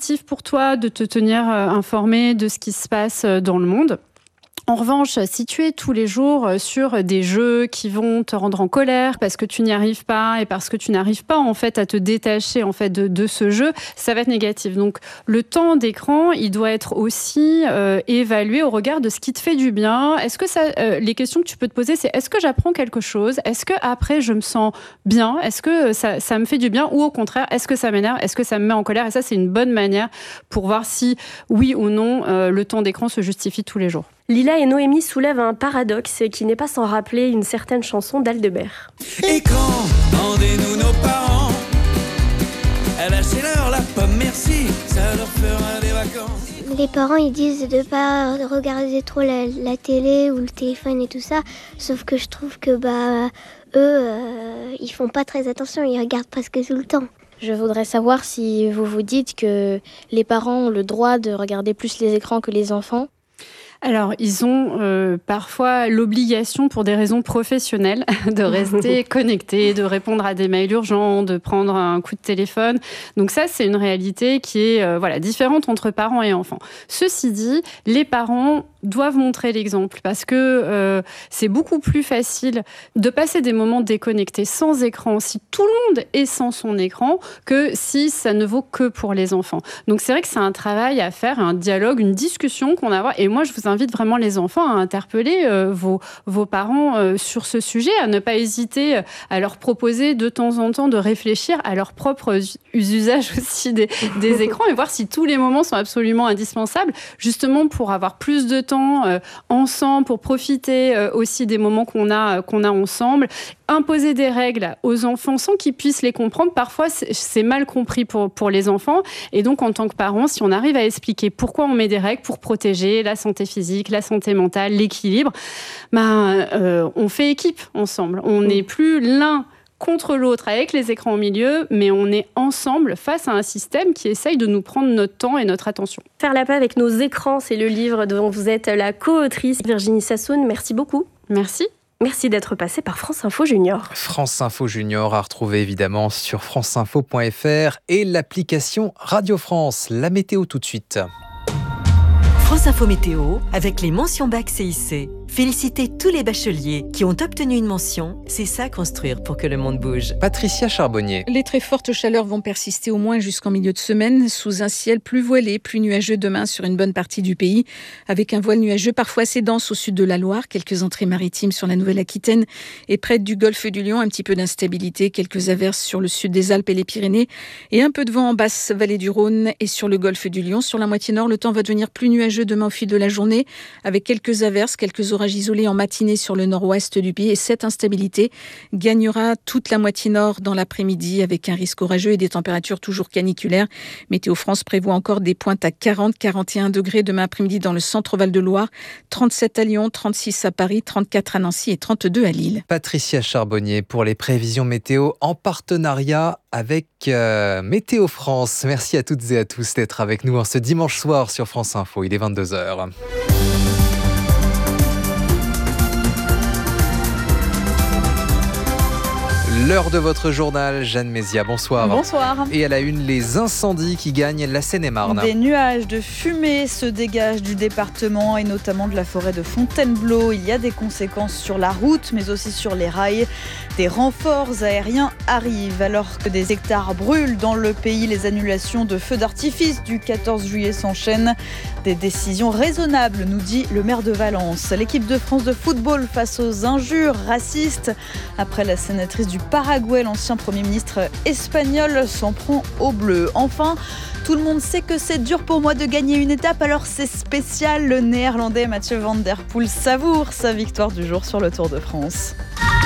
positif pour toi de te tenir informé de ce qui se passe dans le monde. En revanche, si tu es tous les jours sur des jeux qui vont te rendre en colère parce que tu n'y arrives pas et parce que tu n'arrives pas en fait à te détacher en fait de ce jeu, ça va être négatif. Donc le temps d'écran, il doit être aussi évalué au regard de ce qui te fait du bien. Est-ce que les questions que tu peux te poser, c'est est-ce que j'apprends quelque chose ? Est-ce que après je me sens bien ? Est-ce que ça me fait du bien ? Ou au contraire, est-ce que ça m'énerve ? Est-ce que ça me met en colère ? Et ça, c'est une bonne manière pour voir si oui ou non le temps d'écran se justifie tous les jours. Lila et Noémie soulèvent un paradoxe qui n'est pas sans rappeler une certaine chanson d'Aldebert. Écran, rendez-nous nos parents. Lâchez-leur la pomme, merci, ça leur fera des vacances. Les parents, ils disent de pas regarder trop la télé ou le téléphone et tout ça. Sauf que je trouve que eux, ils font pas très attention, ils regardent presque tout le temps. Je voudrais savoir si vous vous dites que les parents ont le droit de regarder plus les écrans que les enfants. Alors, ils ont parfois l'obligation, pour des raisons professionnelles, de rester connectés, de répondre à des mails urgents, de prendre un coup de téléphone. Donc ça, c'est une réalité qui est différente entre parents et enfants. Ceci dit, les parents doivent montrer l'exemple parce que c'est beaucoup plus facile de passer des moments déconnectés sans écran si tout le monde est sans son écran que si ça ne vaut que pour les enfants. Donc c'est vrai que c'est un travail à faire, un dialogue, une discussion qu'on a à avoir. Et moi, je vous invite vraiment les enfants à interpeller vos parents sur ce sujet, à ne pas hésiter à leur proposer de temps en temps de réfléchir à leur propre usage aussi des écrans et voir si tous les moments sont absolument indispensables, justement pour avoir plus de temps ensemble, pour profiter aussi des moments qu'on a ensemble. Imposer des règles aux enfants sans qu'ils puissent les comprendre, parfois c'est mal compris pour les enfants. Et donc en tant que parents, si on arrive à expliquer pourquoi on met des règles pour protéger la santé physique, la santé mentale, l'équilibre, on fait équipe ensemble. On n'est plus l'un contre l'autre avec les écrans au milieu, mais on est ensemble face à un système qui essaye de nous prendre notre temps et notre attention. Faire la paix avec nos écrans, c'est le livre dont vous êtes la co-autrice. Virginie Sassoon, merci beaucoup. Merci. Merci d'être passée par France Info Junior. France Info Junior à retrouver évidemment sur franceinfo.fr et l'application Radio France. La météo tout de suite. France Info Météo avec les mentions bac CIC. Félicitez tous les bacheliers qui ont obtenu une mention. C'est ça construire pour que le monde bouge. Patricia Charbonnier. Les très fortes chaleurs vont persister au moins jusqu'en milieu de semaine, sous un ciel plus voilé, plus nuageux demain sur une bonne partie du pays, avec un voile nuageux parfois assez dense au sud de la Loire, quelques entrées maritimes sur la Nouvelle-Aquitaine et près du golfe du Lion, un petit peu d'instabilité, quelques averses sur le sud des Alpes et les Pyrénées, et un peu de vent en basse vallée du Rhône et sur le golfe du Lion. Sur la moitié nord, le temps va devenir plus nuageux demain au fil de la journée, avec quelques averses, quelques orages isolés en matinée sur le nord-ouest du pays. Et cette instabilité gagnera toute la moitié nord dans l'après-midi, avec un risque orageux et des températures toujours caniculaires. Météo France prévoit encore des pointes à 40-41 degrés demain après-midi dans le centre Val-de-Loire, 37 à Lyon, 36 à Paris, 34 à Nancy et 32 à Lille. Patricia Charbonnier pour les prévisions météo en partenariat avec Météo France. Merci à toutes et à tous d'être avec nous en ce dimanche soir sur France Info. Il est 22h. L'heure de votre journal, Jeanne Mézia, bonsoir. Bonsoir. Et à la une, les incendies qui gagnent la Seine-et-Marne. Des nuages de fumée se dégagent du département et notamment de la forêt de Fontainebleau. Il y a des conséquences sur la route, mais aussi sur les rails. Des renforts aériens arrivent alors que des hectares brûlent dans le pays. Les annulations de feux d'artifice du 14 juillet s'enchaînent. Des décisions raisonnables, nous dit le maire de Valence. L'équipe de France de football face aux injures racistes. Après la sénatrice du Paraguay, l'ancien Premier ministre espagnol s'en prend aux Bleus. Enfin, tout le monde sait que c'est dur pour moi de gagner une étape, alors c'est spécial. Le Néerlandais Mathieu Van Der Poel savoure sa victoire du jour sur le Tour de France.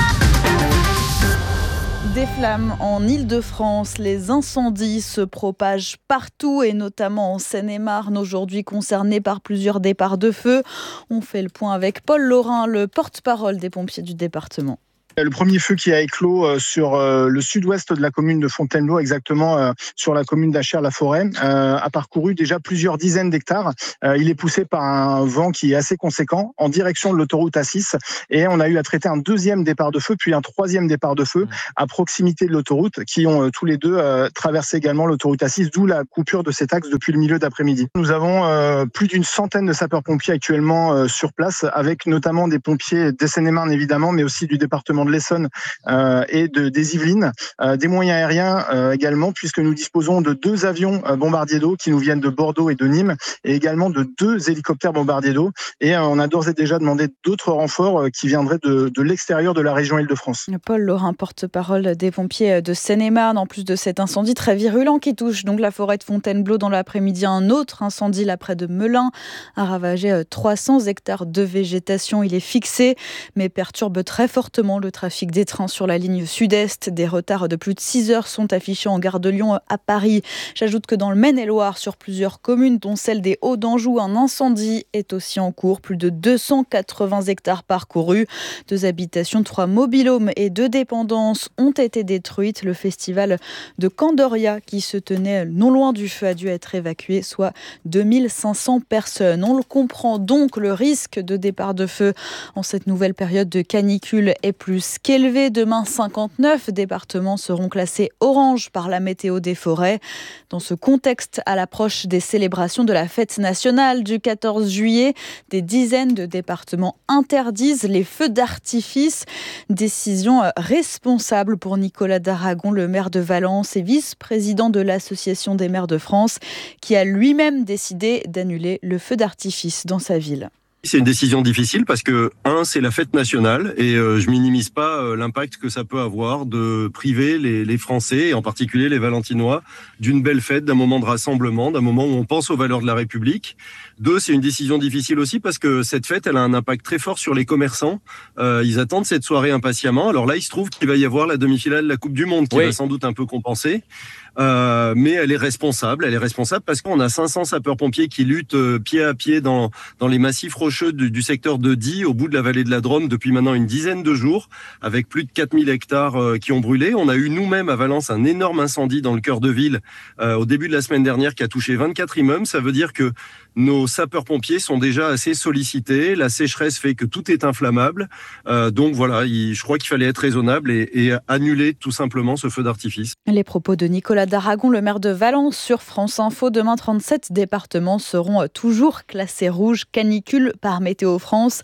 Des flammes en Île-de-France, les incendies se propagent partout et notamment en Seine-et-Marne, aujourd'hui concernée par plusieurs départs de feu. On fait le point avec Paul Laurin, le porte-parole des pompiers du département. Le premier feu qui a éclos sur le sud-ouest de la commune de Fontainebleau, exactement sur la commune d'Achères-la-Forêt, a parcouru déjà plusieurs dizaines d'hectares. Il est poussé par un vent qui est assez conséquent en direction de l'autoroute A6 et on a eu à traiter un deuxième départ de feu puis un troisième départ de feu à proximité de l'autoroute qui ont tous les deux traversé également l'autoroute A6, d'où la coupure de cet axe depuis le milieu d'après-midi. Nous avons plus d'une centaine de sapeurs-pompiers actuellement sur place avec notamment des pompiers des Seine-et-Marne évidemment, mais aussi du département de l'Essonne et des Yvelines, des moyens aériens également, puisque nous disposons de 2 avions bombardiers d'eau qui nous viennent de Bordeaux et de Nîmes, et également de 2 hélicoptères bombardiers d'eau. Et on a d'ores et déjà demandé d'autres renforts qui viendraient de l'extérieur de la région Île-de-France. Paul Laurin, porte-parole des pompiers de Seine-et-Marne, en plus de cet incendie très virulent qui touche donc la forêt de Fontainebleau dans l'après-midi, un autre incendie là près de Melun a ravagé 300 hectares de végétation. Il est fixé, mais perturbe très fortement le trafic des trains sur la ligne sud-est. Des retards de plus de 6 heures sont affichés en gare de Lyon à Paris. J'ajoute que dans le Maine-et-Loire, sur plusieurs communes, dont celle des Hauts-d'Anjou, un incendie est aussi en cours. Plus de 280 hectares parcourus. 2 habitations, 3 mobil-homes et 2 dépendances ont été détruites. Le festival de Candoria, qui se tenait non loin du feu, a dû être évacué, soit 2500 personnes. On le comprend donc, le risque de départ de feu en cette nouvelle période de canicule est plus qu'élevé. Demain, 59 départements seront classés orange par la météo des forêts. Dans ce contexte, à l'approche des célébrations de la fête nationale du 14 juillet, des dizaines de départements interdisent les feux d'artifice. Décision responsable pour Nicolas Daragon, le maire de Valence et vice-président de l'Association des maires de France, qui a lui-même décidé d'annuler le feu d'artifice dans sa ville. C'est une décision difficile parce que, c'est la fête nationale et je minimise pas l'impact que ça peut avoir de priver les Français, et en particulier les Valentinois, d'une belle fête, d'un moment de rassemblement, d'un moment où on pense aux valeurs de la République. 2, c'est une décision difficile aussi parce que cette fête, elle a un impact très fort sur les commerçants. Ils attendent cette soirée impatiemment. Alors là, il se trouve qu'il va y avoir la demi-finale de la Coupe du Monde qui va sans doute un peu compenser. Mais elle est responsable. Elle est responsable parce qu'on a 500 sapeurs-pompiers qui luttent pied à pied dans les massifs rocheux du secteur de Die, au bout de la vallée de la Drôme, depuis maintenant une dizaine de jours, avec plus de 4000 hectares qui ont brûlé. On a eu nous-mêmes à Valence un énorme incendie dans le cœur de ville au début de la semaine dernière qui a touché 24 immeubles. Ça veut dire que nos sapeurs-pompiers sont déjà assez sollicités. La sécheresse fait que tout est inflammable. Donc voilà, je crois qu'il fallait être raisonnable et annuler tout simplement ce feu d'artifice. Les propos de Nicolas Daragon, le maire de Valence, sur France Info. Demain, 37 départements seront toujours classés rouges, canicule par Météo France,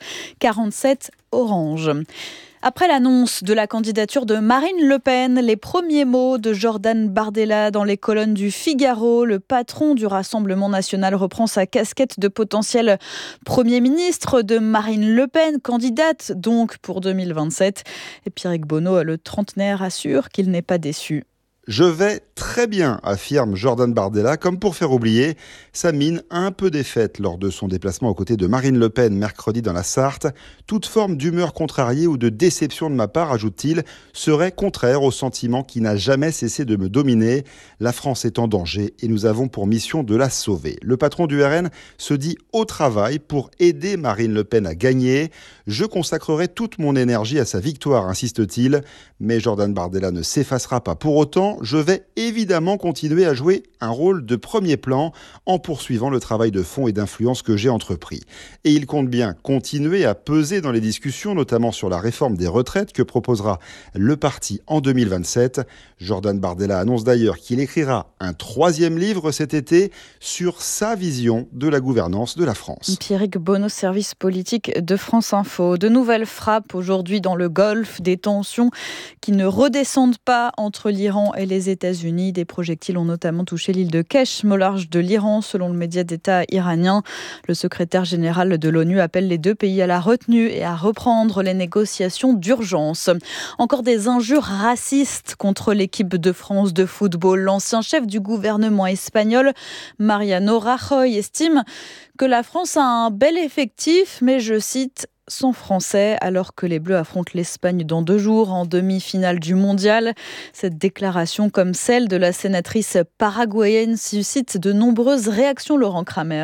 47 orange. Après l'annonce de la candidature de Marine Le Pen, les premiers mots de Jordan Bardella dans les colonnes du Figaro, le patron du Rassemblement national reprend sa casquette de potentiel Premier ministre de Marine Le Pen, candidate donc pour 2027. Et Pierrick Bonneau, le trentenaire, assure qu'il n'est pas déçu. Je vais très bien, affirme Jordan Bardella, comme pour faire oublier sa mine un peu défaite lors de son déplacement aux côtés de Marine Le Pen mercredi dans la Sarthe. Toute forme d'humeur contrariée ou de déception de ma part, ajoute-t-il, serait contraire au sentiment qui n'a jamais cessé de me dominer. La France est en danger et nous avons pour mission de la sauver. Le patron du RN se dit au travail pour aider Marine Le Pen à gagner. Je consacrerai toute mon énergie à sa victoire, insiste-t-il. Mais Jordan Bardella ne s'effacera pas pour autant. Je vais évidemment continuer à jouer un rôle de premier plan en poursuivant le travail de fond et d'influence que j'ai entrepris. Et il compte bien continuer à peser dans les discussions, notamment sur la réforme des retraites que proposera le parti en 2027. Jordan Bardella annonce d'ailleurs qu'il écrira un 3e livre cet été sur sa vision de la gouvernance de la France. Pierrick Bonneau, service politique de France Info. De nouvelles frappes aujourd'hui dans le Golfe, des tensions qui ne redescendent pas entre l'Iran et les États-Unis. Des projectiles ont notamment touché l'île de Keshm au large de l'Iran, selon le média d'État iranien. Le secrétaire général de l'ONU appelle les 2 pays à la retenue et à reprendre les négociations d'urgence. Encore des injures racistes contre l'équipe de France de football. L'ancien chef du gouvernement espagnol, Mariano Rajoy, estime que la France a un bel effectif, mais je cite, sans français, alors que les Bleus affrontent l'Espagne dans 2 jours en demi-finale du mondial. Cette déclaration, comme celle de la sénatrice paraguayenne, suscite de nombreuses réactions, Laurent Kramer.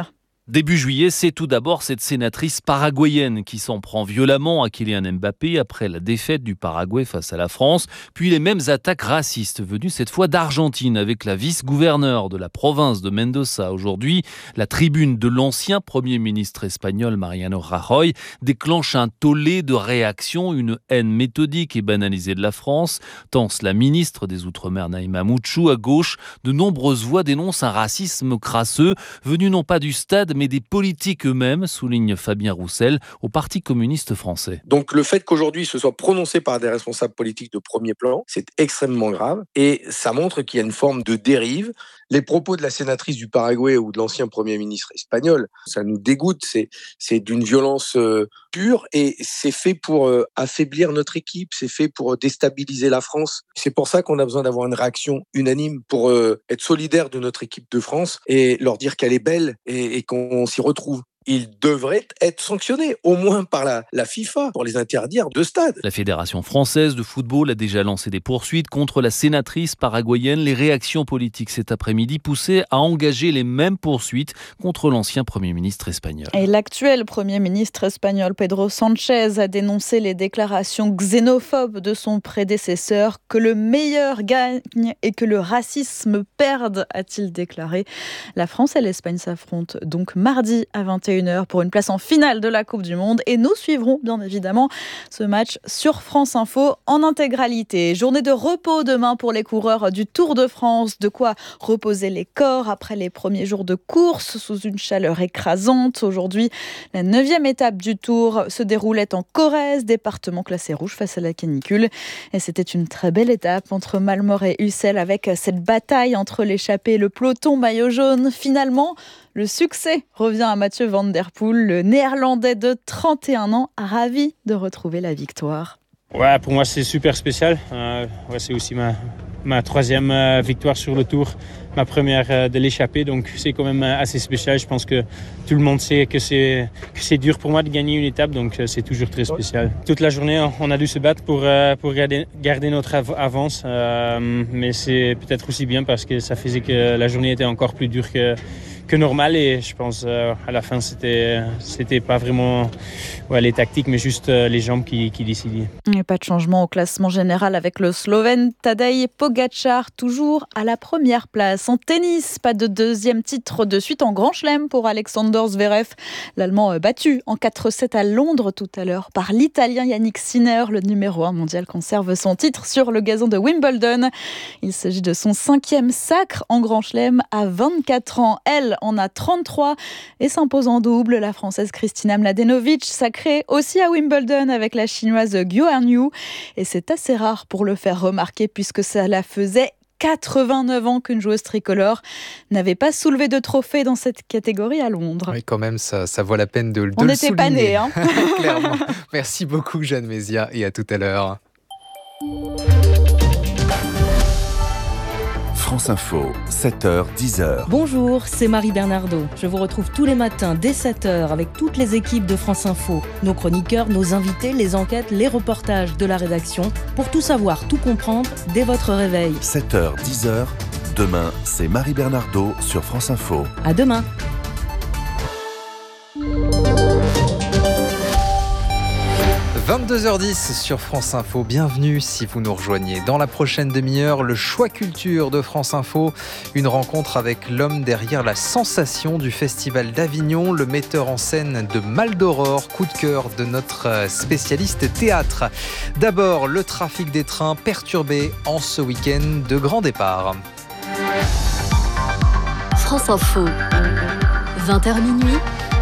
Début juillet, c'est tout d'abord cette sénatrice paraguayenne qui s'en prend violemment à Kylian Mbappé après la défaite du Paraguay face à la France, puis les mêmes attaques racistes venues cette fois d'Argentine avec la vice-gouverneure de la province de Mendoza. Aujourd'hui, la tribune de l'ancien Premier ministre espagnol Mariano Rajoy déclenche un tollé de réactions, une haine méthodique et banalisée de la France. Tense la ministre des Outre-mer Naïma Mouchou. À gauche, de nombreuses voix dénoncent un racisme crasseux venu non pas du stade mais des politiques eux-mêmes, souligne Fabien Roussel au Parti communiste français. Donc le fait qu'aujourd'hui ce soit prononcé par des responsables politiques de premier plan, c'est extrêmement grave et ça montre qu'il y a une forme de dérive. Les propos de la sénatrice du Paraguay ou de l'ancien Premier ministre espagnol, ça nous dégoûte, c'est d'une violence pure et c'est fait pour affaiblir notre équipe, c'est fait pour déstabiliser la France. C'est pour ça qu'on a besoin d'avoir une réaction unanime pour être solidaire de notre équipe de France et leur dire qu'elle est belle et qu'on s'y retrouve. Ils devraient être sanctionnés, au moins par la FIFA, pour les interdire de stade. La Fédération française de football a déjà lancé des poursuites contre la sénatrice paraguayenne. Les réactions politiques cet après-midi poussaient à engager les mêmes poursuites contre l'ancien Premier ministre espagnol. Et l'actuel Premier ministre espagnol Pedro Sánchez a dénoncé les déclarations xénophobes de son prédécesseur. Que le meilleur gagne et que le racisme perde, a-t-il déclaré. La France et l'Espagne s'affrontent donc mardi à 21h pour une place en finale de la Coupe du Monde et nous suivrons bien évidemment ce match sur France Info en intégralité. Journée de repos demain pour les coureurs du Tour de France, de quoi reposer les corps après les premiers jours de course sous une chaleur écrasante. Aujourd'hui, la 9e étape du Tour se déroulait en Corrèze, département classé rouge face à la canicule et c'était une très belle étape entre Malmort et Ussel avec cette bataille entre l'échappée et le peloton maillot jaune. Finalement, le succès revient à Mathieu Van Der Poel, le néerlandais de 31 ans, ravi de retrouver la victoire. Ouais, pour moi c'est super spécial. C'est aussi ma troisième victoire sur le Tour, ma première de l'échappée, donc c'est quand même assez spécial. Je pense que tout le monde sait que c'est dur pour moi de gagner une étape, donc c'est toujours très spécial. Toute la journée, on a dû se battre pour garder notre avance, mais c'est peut-être aussi bien parce que ça faisait que la journée était encore plus dure que normal et je pense à la fin c'était pas vraiment les tactiques mais juste les jambes qui décidaient. Et pas de changement au classement général avec le Slovène Tadej Pogačar toujours à la première place. En tennis, pas de deuxième titre de suite en Grand Chelem pour Alexander Zverev. L'Allemand battu en 4-7 à Londres tout à l'heure par l'Italien Yannick Sinner. Le numéro 1 mondial conserve son titre sur le gazon de Wimbledon. Il s'agit de son 5e sacre en Grand Chelem à 24 ans. Elle en a 33 et s'impose en double. La Française Kristina Mladenovic sacrée aussi à Wimbledon avec la Chinoise Guo Hanyu. Et c'est assez rare pour le faire remarquer puisque ça la faisait 89 ans qu'une joueuse tricolore n'avait pas soulevé de trophée dans cette catégorie à Londres. Oui, quand même, ça vaut la peine de le souligner. On n'était pas nés, hein. Clairement. Merci beaucoup, Jeanne Mézia, et à tout à l'heure. France Info, 7h, 10h. Bonjour, c'est Marie Bernardo. Je vous retrouve tous les matins dès 7h avec toutes les équipes de France Info. Nos chroniqueurs, nos invités, les enquêtes, les reportages de la rédaction. Pour tout savoir, tout comprendre dès votre réveil. 7h, 10h. Demain, c'est Marie Bernardo sur France Info. À demain. 22h10 sur France Info, bienvenue si vous nous rejoignez. Dans la prochaine demi-heure, le choix culture de France Info, une rencontre avec l'homme derrière la sensation du Festival d'Avignon, le metteur en scène de Mal d'Aurore, coup de cœur de notre spécialiste théâtre. D'abord, le trafic des trains perturbé en ce week-end de grand départ. France Info, 20h minuit,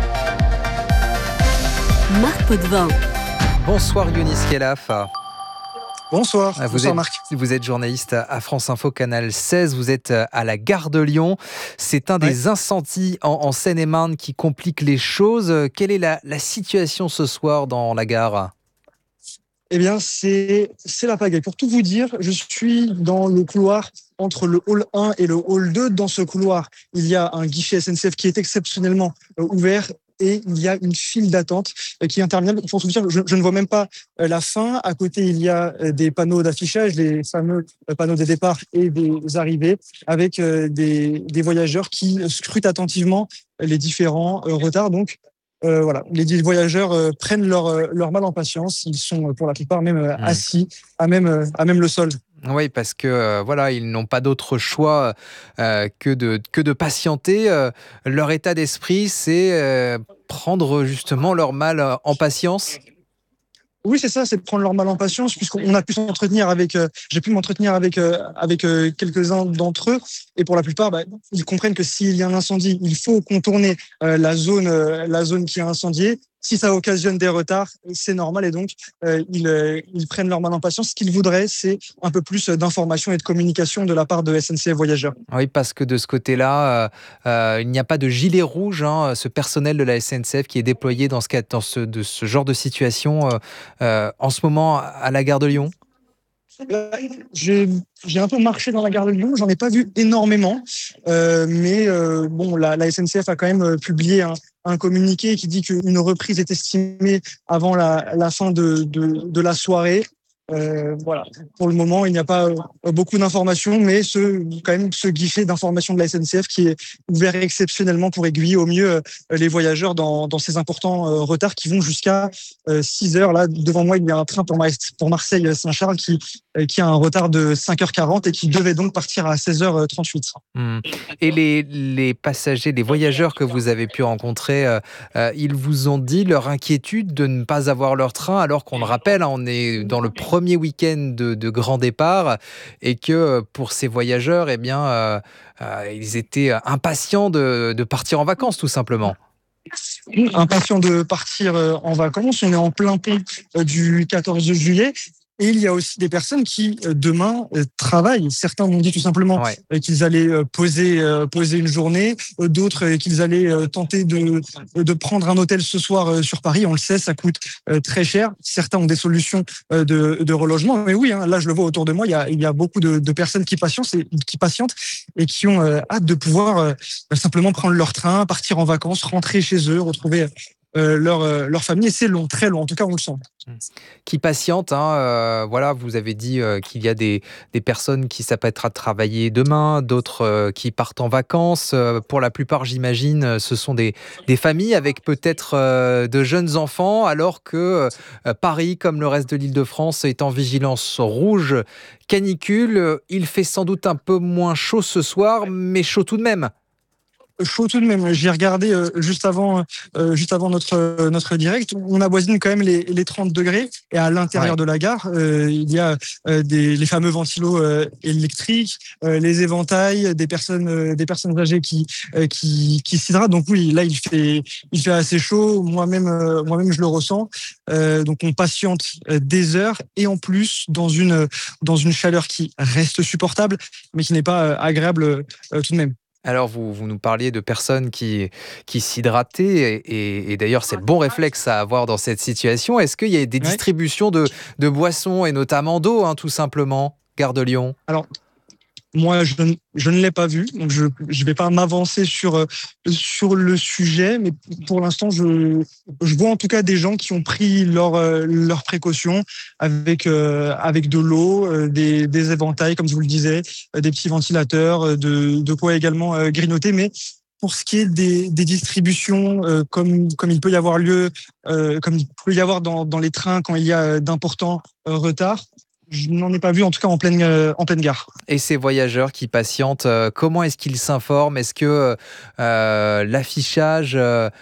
Marc Potvin. Bonsoir Younis Khelaf. Bonsoir, bonsoir Marc. Vous êtes journaliste à France Info, Canal 16, vous êtes à la gare de Lyon. C'est un des incendies en Seine-et-Marne qui complique les choses. Quelle est la situation ce soir dans la gare ? Eh bien, c'est la pagaille. Pour tout vous dire, je suis dans le couloir entre le hall 1 et le hall 2. Dans ce couloir, il y a un guichet SNCF qui est exceptionnellement ouvert. et il y a une file d'attente qui est interminable. Pour tout dire, je ne vois même pas la fin. À côté, il y a des panneaux d'affichage, les fameux panneaux des départs et des arrivées, avec des voyageurs qui scrutent attentivement les différents retards. Donc, voilà, les voyageurs prennent leur mal en patience. Ils sont pour la plupart même assis à même le sol. Oui, parce que voilà, ils n'ont pas d'autre choix que de patienter. Leur état d'esprit, c'est prendre justement leur mal en patience. Oui, c'est ça, c'est de prendre leur mal en patience, puisqu'on a pu s'entretenir avec, j'ai pu m'entretenir avec quelques-uns d'entre eux, et pour la plupart, ils comprennent que s'il y a un incendie, il faut contourner la zone qui est incendiée. Si ça occasionne des retards, c'est normal, et donc ils prennent leur mal en patience. Ce qu'ils voudraient, c'est un peu plus d'informations et de communication de la part de SNCF Voyageurs. Oui, parce que de ce côté-là, il n'y a pas de gilet rouge, ce personnel de la SNCF qui est déployé dans ce genre de situation en ce moment à la gare de Lyon. J'ai un peu marché dans la gare de Lyon, j'en ai pas vu énormément, mais bon, la SNCF a quand même publié un communiqué qui dit qu'une reprise est estimée avant la fin de la soirée. Voilà. Pour le moment, il n'y a pas beaucoup d'informations, mais quand même ce guichet d'information de la SNCF qui est ouvert exceptionnellement pour aiguiller au mieux les voyageurs dans ces importants retards qui vont jusqu'à 6 heures. Là, devant moi, il y a un train pour Marseille-Saint-Charles qui a un retard de 5h40 et qui devait donc partir à 16h38. Et les passagers, les voyageurs que vous avez pu rencontrer, ils vous ont dit leur inquiétude de ne pas avoir leur train, alors qu'on le rappelle, on est dans le premier week-end de grand départ, et que pour ces voyageurs, eh bien, ils étaient impatients de partir en vacances, tout simplement. Impatients de partir en vacances. On est en plein pont du 14 juillet. Et il y a aussi des personnes qui, demain, travaillent. Certains m'ont dit tout simplement qu'ils allaient poser une journée. D'autres qu'ils allaient tenter de prendre un hôtel ce soir sur Paris. On le sait, ça coûte très cher. Certains ont des solutions de relogement. Mais oui, là, je le vois autour de moi, il y a beaucoup de personnes qui patientent et qui ont hâte de pouvoir simplement prendre leur train, partir en vacances, rentrer chez eux, retrouver leur famille. Et c'est long, très long. En tout cas, on le sent. Qui patientent, voilà, vous avez dit qu'il y a des personnes qui s'apprêtent à travailler demain, d'autres qui partent en vacances. Pour la plupart, j'imagine, ce sont des familles avec peut-être de jeunes enfants, alors que Paris, comme le reste de l'Île-de-France, est en vigilance rouge canicule. Il fait sans doute un peu moins chaud ce soir, mais chaud tout de même. Chaud tout de même. J'ai regardé juste avant notre direct. On avoisine quand même les 30 degrés. Et à l'intérieur de la gare, il y a les fameux ventilos électriques, les éventails, des personnes âgées qui s'hydratent. Donc oui, là il fait assez chaud. Moi-même je le ressens. Donc on patiente des heures, et en plus dans une chaleur qui reste supportable, mais qui n'est pas agréable tout de même. Alors, vous nous parliez de personnes qui s'hydrataient, et d'ailleurs, c'est le bon réflexe à avoir dans cette situation. Est-ce qu'il y a des distributions de boissons, et notamment d'eau, tout simplement, gare de Lyon ? Alors, moi, je ne l'ai pas vu, donc je ne vais pas m'avancer sur le sujet, mais pour l'instant, je vois en tout cas des gens qui ont pris leurs précautions avec de l'eau, des éventails, comme je vous le disais, des petits ventilateurs, de quoi également grignoter. Mais pour ce qui est des distributions, comme il peut y avoir lieu, comme il peut y avoir dans les trains quand il y a d'importants retards, je n'en ai pas vu, en tout cas en pleine gare. Et ces voyageurs qui patientent, comment est-ce qu'ils s'informent ? Est-ce que l'affichage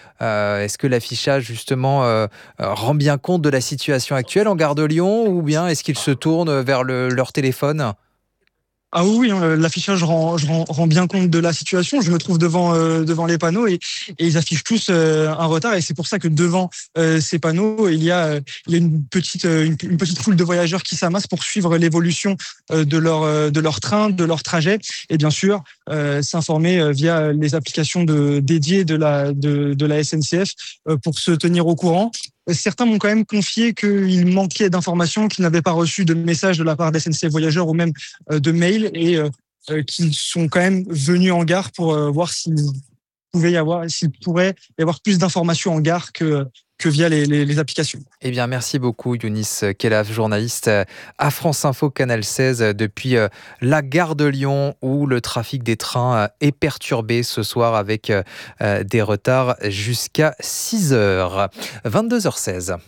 justement rend bien compte de la situation actuelle en gare de Lyon, ou bien est-ce qu'ils se tournent vers leur téléphone ? Ah oui, l'affichage rend bien compte de la situation. Je me trouve devant les panneaux et ils affichent tous un retard, et c'est pour ça que devant ces panneaux, il y a une petite foule de voyageurs qui s'amassent pour suivre l'évolution de leur train, de leur trajet, et bien sûr s'informer via les applications dédiées de la SNCF pour se tenir au courant. Certains m'ont quand même confié qu'il manquait d'informations, qu'ils n'avaient pas reçu de messages de la part des SNCF Voyageurs ou même de mails, et qu'ils sont quand même venus en gare pour voir s'ils s'il pourrait y avoir plus d'informations en gare que via les applications. Eh bien, merci beaucoup Younis Khelaf, journaliste à France Info Canal 16 depuis la gare de Lyon où le trafic des trains est perturbé ce soir avec des retards jusqu'à 6h. 22h16.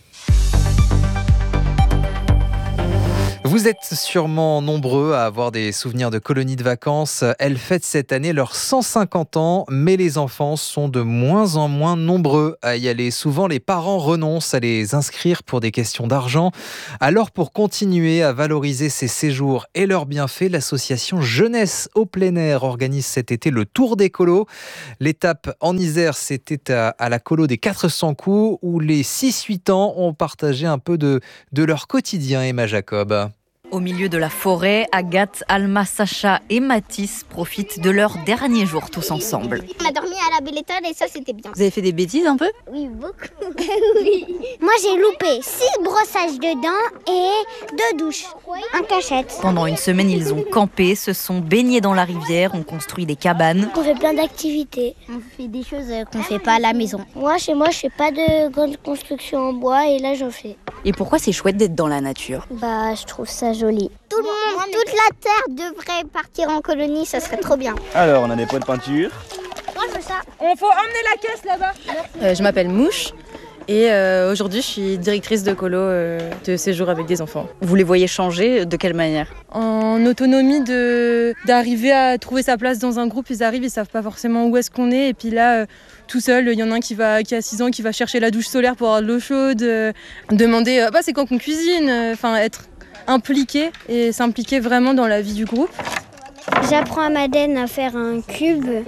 Vous êtes sûrement nombreux à avoir des souvenirs de colonies de vacances. Elles fêtent cette année leurs 150 ans, mais les enfants sont de moins en moins nombreux à y aller. Souvent, les parents renoncent à les inscrire pour des questions d'argent. Alors, pour continuer à valoriser ces séjours et leurs bienfaits, l'association Jeunesse au plein air organise cet été le Tour des colos. L'étape en Isère, c'était à la colo des 400 coups, où les 6-8 ans ont partagé un peu de leur quotidien. Emma Jacob. Au milieu de la forêt, Agathe, Alma, Sacha et Mathis profitent de leurs derniers jours tous ensemble. On a dormi à la belle étoile et ça c'était bien. Vous avez fait des bêtises un peu ? Oui, beaucoup. Oui. Moi j'ai loupé 6 brossages de dents et 2 douches, en cachette. Pendant une semaine, ils ont campé, se sont baignés dans la rivière, ont construit des cabanes. On fait plein d'activités. On fait des choses qu'on ne fait pas à la maison. Moi, chez moi, je fais pas de grande construction en bois et là j'en fais. Et pourquoi c'est chouette d'être dans la nature ? Je trouve ça joli. Tout le monde, toute la terre devrait partir en colonie, ça serait trop bien. Alors, on a des pots de peinture. Moi, je veux ça. On faut emmener la caisse là-bas. Je m'appelle Mouche et aujourd'hui, je suis directrice de colo de séjour avec des enfants. Vous les voyez changer ? De quelle manière ? En autonomie d'arriver à trouver sa place dans un groupe, ils arrivent, ils savent pas forcément où est-ce qu'on est et puis là tout seul, il y en a un qui a 6 ans qui va chercher la douche solaire pour avoir de l'eau chaude, demander c'est quand qu'on cuisine, être impliqué et s'impliquer vraiment dans la vie du groupe. J'apprends à Madeleine à faire un cube, vu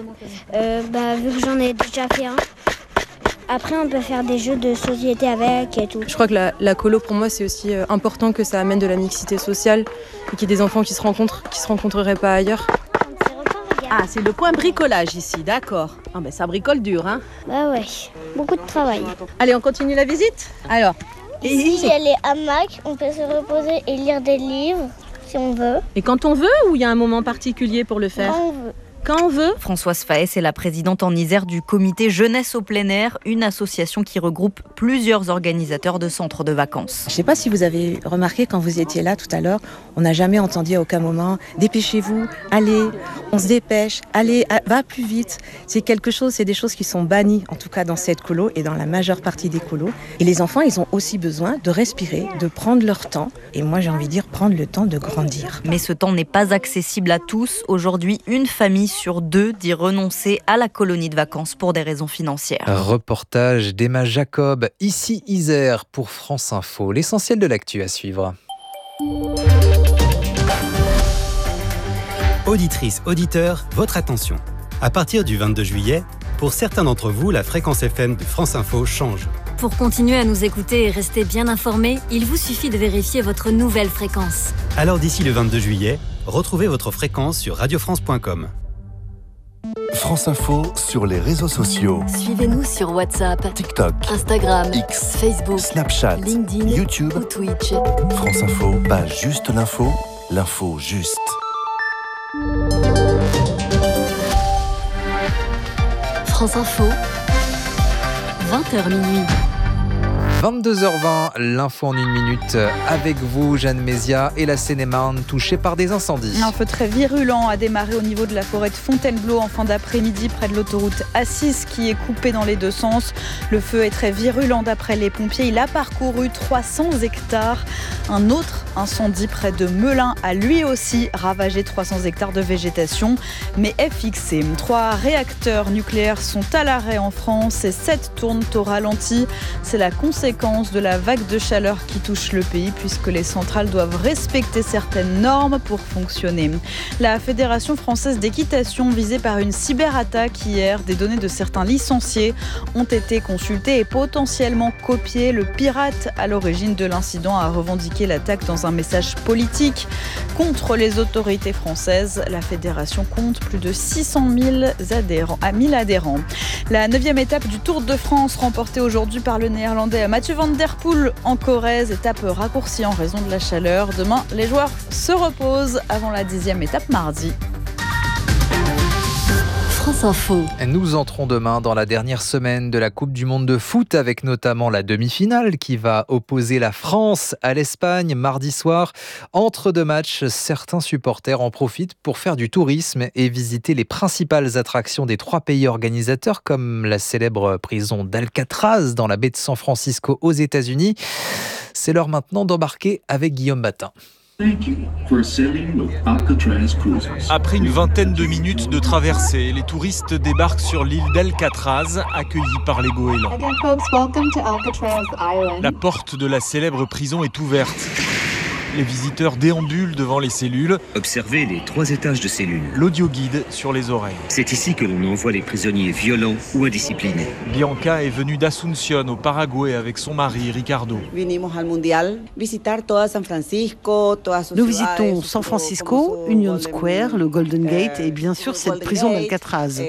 que j'en ai déjà fait un. Après, on peut faire des jeux de société avec et tout. Je crois que la colo, pour moi, c'est aussi important que ça amène de la mixité sociale et qu'il y ait des enfants qui se rencontrent, qui se rencontreraient pas ailleurs. Ah, c'est le point bricolage ici, d'accord. Ah ben ça bricole dur, hein. Bah ouais, beaucoup de travail. Allez, on continue la visite ? Alors. Ici, il y a les hamacs, on peut se reposer et lire des livres, si on veut. Et quand on veut ou il y a un moment particulier pour le faire ? Quand on veut. Quand on veut. Françoise Faès est la présidente en Isère du comité Jeunesse au plein air, une association qui regroupe plusieurs organisateurs de centres de vacances. Je ne sais pas si vous avez remarqué quand vous étiez là tout à l'heure, on n'a jamais entendu à aucun moment « dépêchez-vous, allez, on se dépêche, allez, va plus vite ». C'est des choses qui sont bannies, en tout cas dans cette colo et dans la majeure partie des colos. Et les enfants, ils ont aussi besoin de respirer, de prendre leur temps. Et moi, j'ai envie de dire prendre le temps de grandir. Mais ce temps n'est pas accessible à tous. Aujourd'hui, une famille sur 2 dit renoncer à la colonie de vacances pour des raisons financières. Reportage d'Emma Jacob, ici Isère pour France Info. L'essentiel de l'actu à suivre. Auditrices, auditeurs, votre attention. À partir du 22 juillet, pour certains d'entre vous, la fréquence FM de France Info change. Pour continuer à nous écouter et rester bien informés, il vous suffit de vérifier votre nouvelle fréquence. Alors d'ici le 22 juillet, retrouvez votre fréquence sur radiofrance.com. France Info sur les réseaux sociaux. Suivez-nous sur WhatsApp, TikTok, Instagram, X, Facebook, Snapchat, LinkedIn, YouTube ou Twitch. France Info, pas juste l'info, l'info juste. France Info, 20h minuit. 22h20, l'info en 1 minute avec vous, Jeanne Mézia, et la Seine-et-Marne touchée par des incendies. Un feu très virulent a démarré au niveau de la forêt de Fontainebleau en fin d'après-midi près de l'autoroute A6 qui est coupée dans les 2 sens. Le feu est très virulent d'après les pompiers. Il a parcouru 300 hectares. Un autre incendie près de Melun a lui aussi ravagé 300 hectares de végétation, mais est fixé. 3 réacteurs nucléaires sont à l'arrêt en France et 7 tournent au ralenti. C'est la conséquence de la vague de chaleur qui touche le pays puisque les centrales doivent respecter certaines normes pour fonctionner. La Fédération française d'équitation visée par une cyberattaque hier, des données de certains licenciés ont été consultées et potentiellement copiées. Le pirate à l'origine de l'incident a revendiqué l'attaque dans un message politique contre les autorités françaises. La fédération compte plus de 600 000 adhérents. La 9e étape du Tour de France remportée aujourd'hui par le néerlandais Mathieu Van Der Poel en Corrèze, étape raccourcie en raison de la chaleur. Demain, les joueurs se reposent avant la 10e étape mardi. France Info. Nous entrons demain dans la dernière semaine de la Coupe du Monde de foot avec notamment la demi-finale qui va opposer la France à l'Espagne mardi soir. Entre deux matchs, certains supporters en profitent pour faire du tourisme et visiter les principales attractions des trois pays organisateurs comme la célèbre prison d'Alcatraz dans la baie de San Francisco aux États-Unis. C'est l'heure maintenant d'embarquer avec Guillaume Batin. Après une vingtaine de minutes de traversée, les touristes débarquent sur l'île d'Alcatraz, accueillis par les goélands. La porte de la célèbre prison est ouverte. Les visiteurs déambulent devant les cellules. Observez les 3 étages de cellules. L'audio-guide sur les oreilles. C'est ici que l'on envoie les prisonniers violents ou indisciplinés. Bianca est venue d'Asunción au Paraguay avec son mari Ricardo. Nous visitons San Francisco, Union Square, le Golden Gate et bien sûr cette prison d'Alcatraz.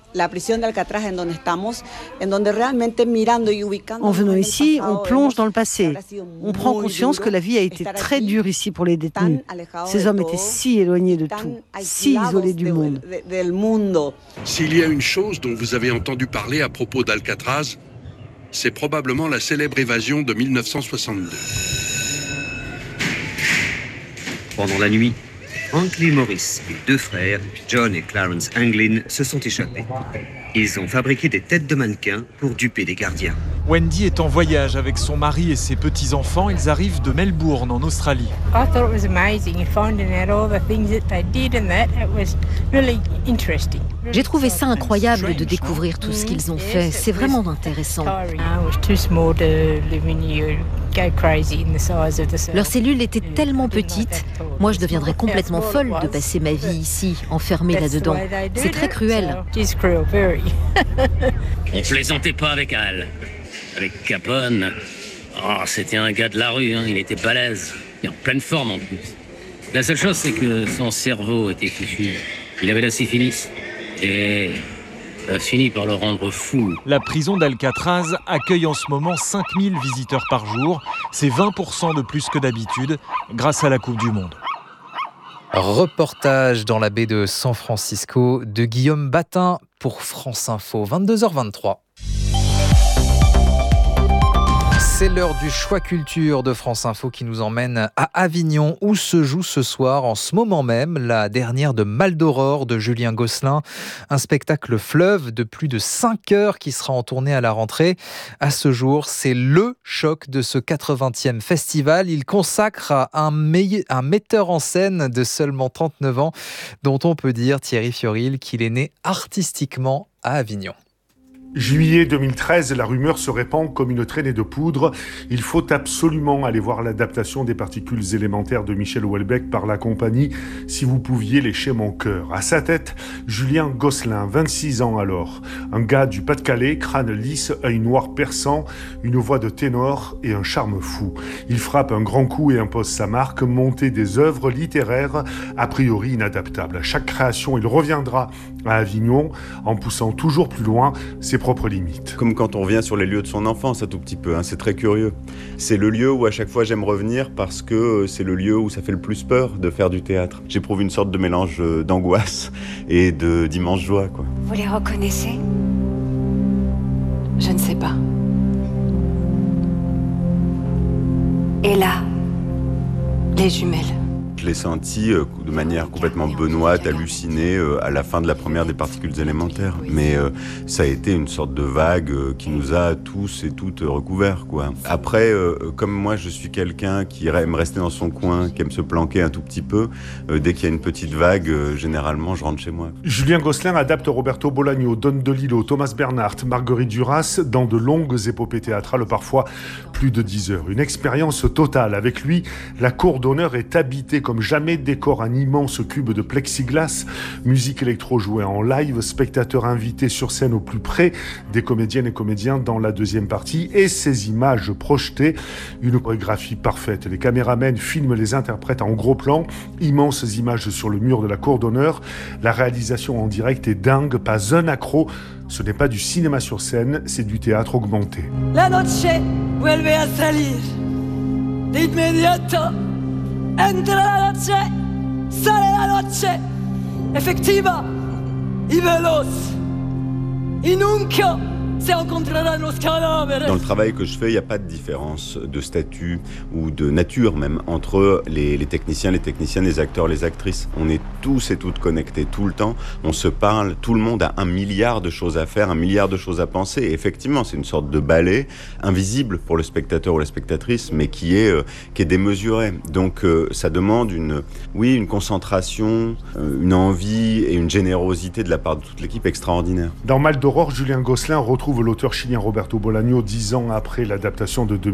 En venant ici, on plonge dans le passé. On prend conscience que la vie a été très dure ici pour les détenus. Ces hommes étaient si éloignés de tout, si isolés du monde. S'il y a une chose dont vous avez entendu parler à propos d'Alcatraz, c'est probablement la célèbre évasion de 1962. Pendant la nuit, Franklin Morris et 2 frères, John et Clarence Anglin, se sont échappés. Ils ont fabriqué des têtes de mannequins pour duper des gardiens. Wendy est en voyage avec son mari et ses petits-enfants. Ils arrivent de Melbourne, en Australie. J'ai trouvé ça incroyable de découvrir tout ce qu'ils ont fait. C'est vraiment intéressant. Leurs cellules étaient tellement petites. Moi, je deviendrais complètement folle de passer ma vie ici, enfermée là-dedans. C'est très cruel. On plaisantait pas avec Al. Avec Capone, c'était un gars de la rue, il était balèze, et en pleine forme en plus. La seule chose, c'est que son cerveau était fichu. Il avait la syphilis, et ça a fini par le rendre fou. La prison d'Alcatraz accueille en ce moment 5000 visiteurs par jour. C'est 20% de plus que d'habitude, grâce à la Coupe du Monde. Reportage dans la baie de San Francisco de Guillaume Batin pour France Info, 22h23. C'est l'heure du choix culture de France Info qui nous emmène à Avignon où se joue ce soir, en ce moment même, la dernière de Maldoror de Julien Gosselin. Un spectacle fleuve de plus de 5 heures qui sera en tournée à la rentrée. À ce jour, c'est le choc de ce 80e festival. Il consacre à un metteur en scène de seulement 39 ans dont on peut dire, Thierry Fioril, qu'il est né artistiquement à Avignon. Juillet 2013, la rumeur se répand comme une traînée de poudre. Il faut absolument aller voir l'adaptation des particules élémentaires de Michel Houellebecq par la compagnie « Si vous pouviez lécher mon cœur ». À sa tête, Julien Gosselin, 26 ans alors. Un gars du Pas-de-Calais, crâne lisse, œil noir perçant, une voix de ténor et un charme fou. Il frappe un grand coup et impose sa marque, monter des œuvres littéraires a priori inadaptables. À chaque création, il reviendra à Avignon en poussant toujours plus loin ses propres limites. Comme quand on revient sur les lieux de son enfance un tout petit peu, c'est très curieux. C'est le lieu où à chaque fois j'aime revenir parce que c'est le lieu où ça fait le plus peur de faire du théâtre. J'éprouve une sorte de mélange d'angoisse et d'immense joie, quoi. Vous les reconnaissez ? Je ne sais pas. Et là, les jumelles. Je l'ai senti de manière complètement benoîte, hallucinée à la fin de la première des particules élémentaires. Mais ça a été une sorte de vague qui nous a tous et toutes recouverts, quoi. Après, comme moi je suis quelqu'un qui aime rester dans son coin, qui aime se planquer un tout petit peu, dès qu'il y a une petite vague, généralement je rentre chez moi. Julien Gosselin adapte Roberto Bolaño, Don DeLillo, Thomas Bernhardt, Marguerite Duras dans de longues épopées théâtrales, parfois plus de 10 heures. Une expérience totale. Avec lui, la cour d'honneur est habitée comme jamais, décore un immense cube de plexiglas, musique électro jouée en live, spectateurs invités sur scène au plus près des comédiennes et comédiens dans la deuxième partie et ces images projetées, une chorégraphie parfaite. Les caméramens filment les interprètes en gros plan, immenses images sur le mur de la cour d'honneur. La réalisation en direct est dingue, pas un accro. Ce n'est pas du cinéma sur scène, c'est du théâtre augmenté. La noche vuelve a salir de inmediato. Entra la noche, sale la noche, efectiva, y veloz, y nunca se encontrarán los cadáveres. Dans le travail que je fais, il n'y a pas de différence de statut ou de nature même entre les techniciens, les techniciennes, les acteurs, les actrices. On est tous et toutes connectés tout le temps. On se parle, tout le monde a 1 milliard de choses à faire, 1 milliard de choses à penser. Et effectivement, c'est une sorte de ballet invisible pour le spectateur ou la spectatrice, mais qui est démesuré. Donc ça demande une concentration, une envie et une générosité de la part de toute l'équipe extraordinaire. Dans Mal d'Aurore, Julien Gosselin retrouve l'auteur chilien Roberto Bolaño 10 ans après l'adaptation de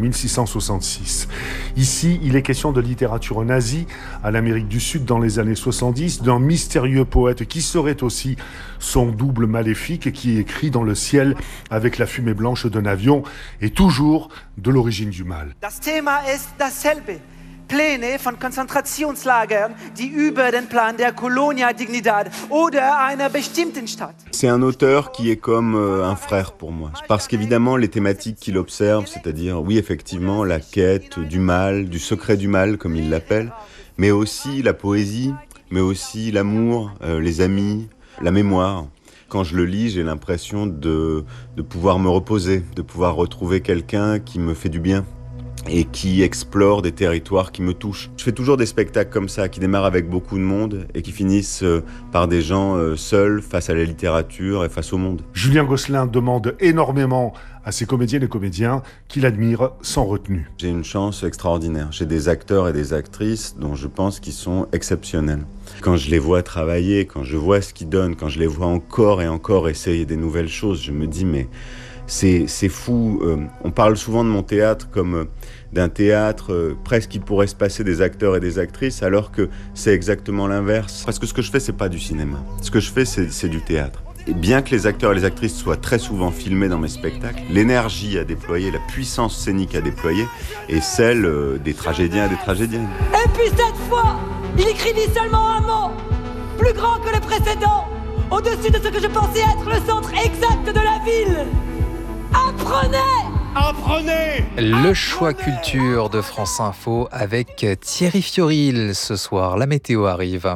2666. Ici, il est question de littérature nazie à l'Amérique du Sud dans les années 70, d'un mystérieux poète qui serait aussi son double maléfique qui écrit dans le ciel avec la fumée blanche d'un avion et toujours de l'origine du mal. Das Thema ist dasselbe. Pläne von Konzentrationslagern, die über den Plan der Colonia Dignidad oder einer bestimmten Stadt. C'est un auteur qui est comme un frère pour moi. Parce qu'évidemment, les thématiques qu'il observe, c'est-à-dire, oui, effectivement, la quête du mal, du secret du mal, comme il l'appelle, mais aussi la poésie, mais aussi l'amour, les amis, la mémoire. Quand je le lis, j'ai l'impression de pouvoir me reposer, de pouvoir retrouver quelqu'un qui me fait du bien et qui explore des territoires qui me touchent. Je fais toujours des spectacles comme ça, qui démarrent avec beaucoup de monde et qui finissent par des gens seuls face à la littérature et face au monde. Julien Gosselin demande énormément à ses comédiennes et comédiens qu'il admire sans retenue. J'ai une chance extraordinaire. J'ai des acteurs et des actrices dont je pense qu'ils sont exceptionnels. Quand je les vois travailler, quand je vois ce qu'ils donnent, quand je les vois encore et encore essayer des nouvelles choses, je me dis mais c'est fou. On parle souvent de mon théâtre comme d'un théâtre presque qui pourrait se passer des acteurs et des actrices, alors que c'est exactement l'inverse. Parce que ce que je fais, c'est pas du cinéma. Ce que je fais, c'est du théâtre. Et bien que les acteurs et les actrices soient très souvent filmés dans mes spectacles, l'énergie à déployer, la puissance scénique à déployer est celle des tragédiens et des tragédiennes. Et puis cette fois, il écrivit seulement un mot, plus grand que le précédent, au-dessus de ce que je pensais être le centre exact de la ville. Apprenez! Apprenez! Le choix culture de France Info avec Thierry Fioril. Ce soir, la météo arrive.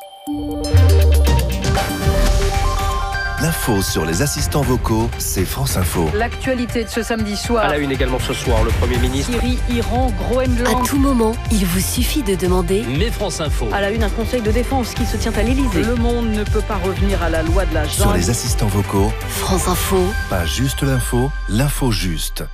L'info sur les assistants vocaux, c'est France Info. L'actualité de ce samedi soir. À la une également ce soir, le Premier ministre. Syrie, Iran, Groenland. À tout moment, il vous suffit de demander. Mais France Info. À la une, un conseil de défense qui se tient à l'Élysée. Le monde ne peut pas revenir à la loi de la jungle. Sur les assistants vocaux, France Info. Pas juste l'info, l'info juste.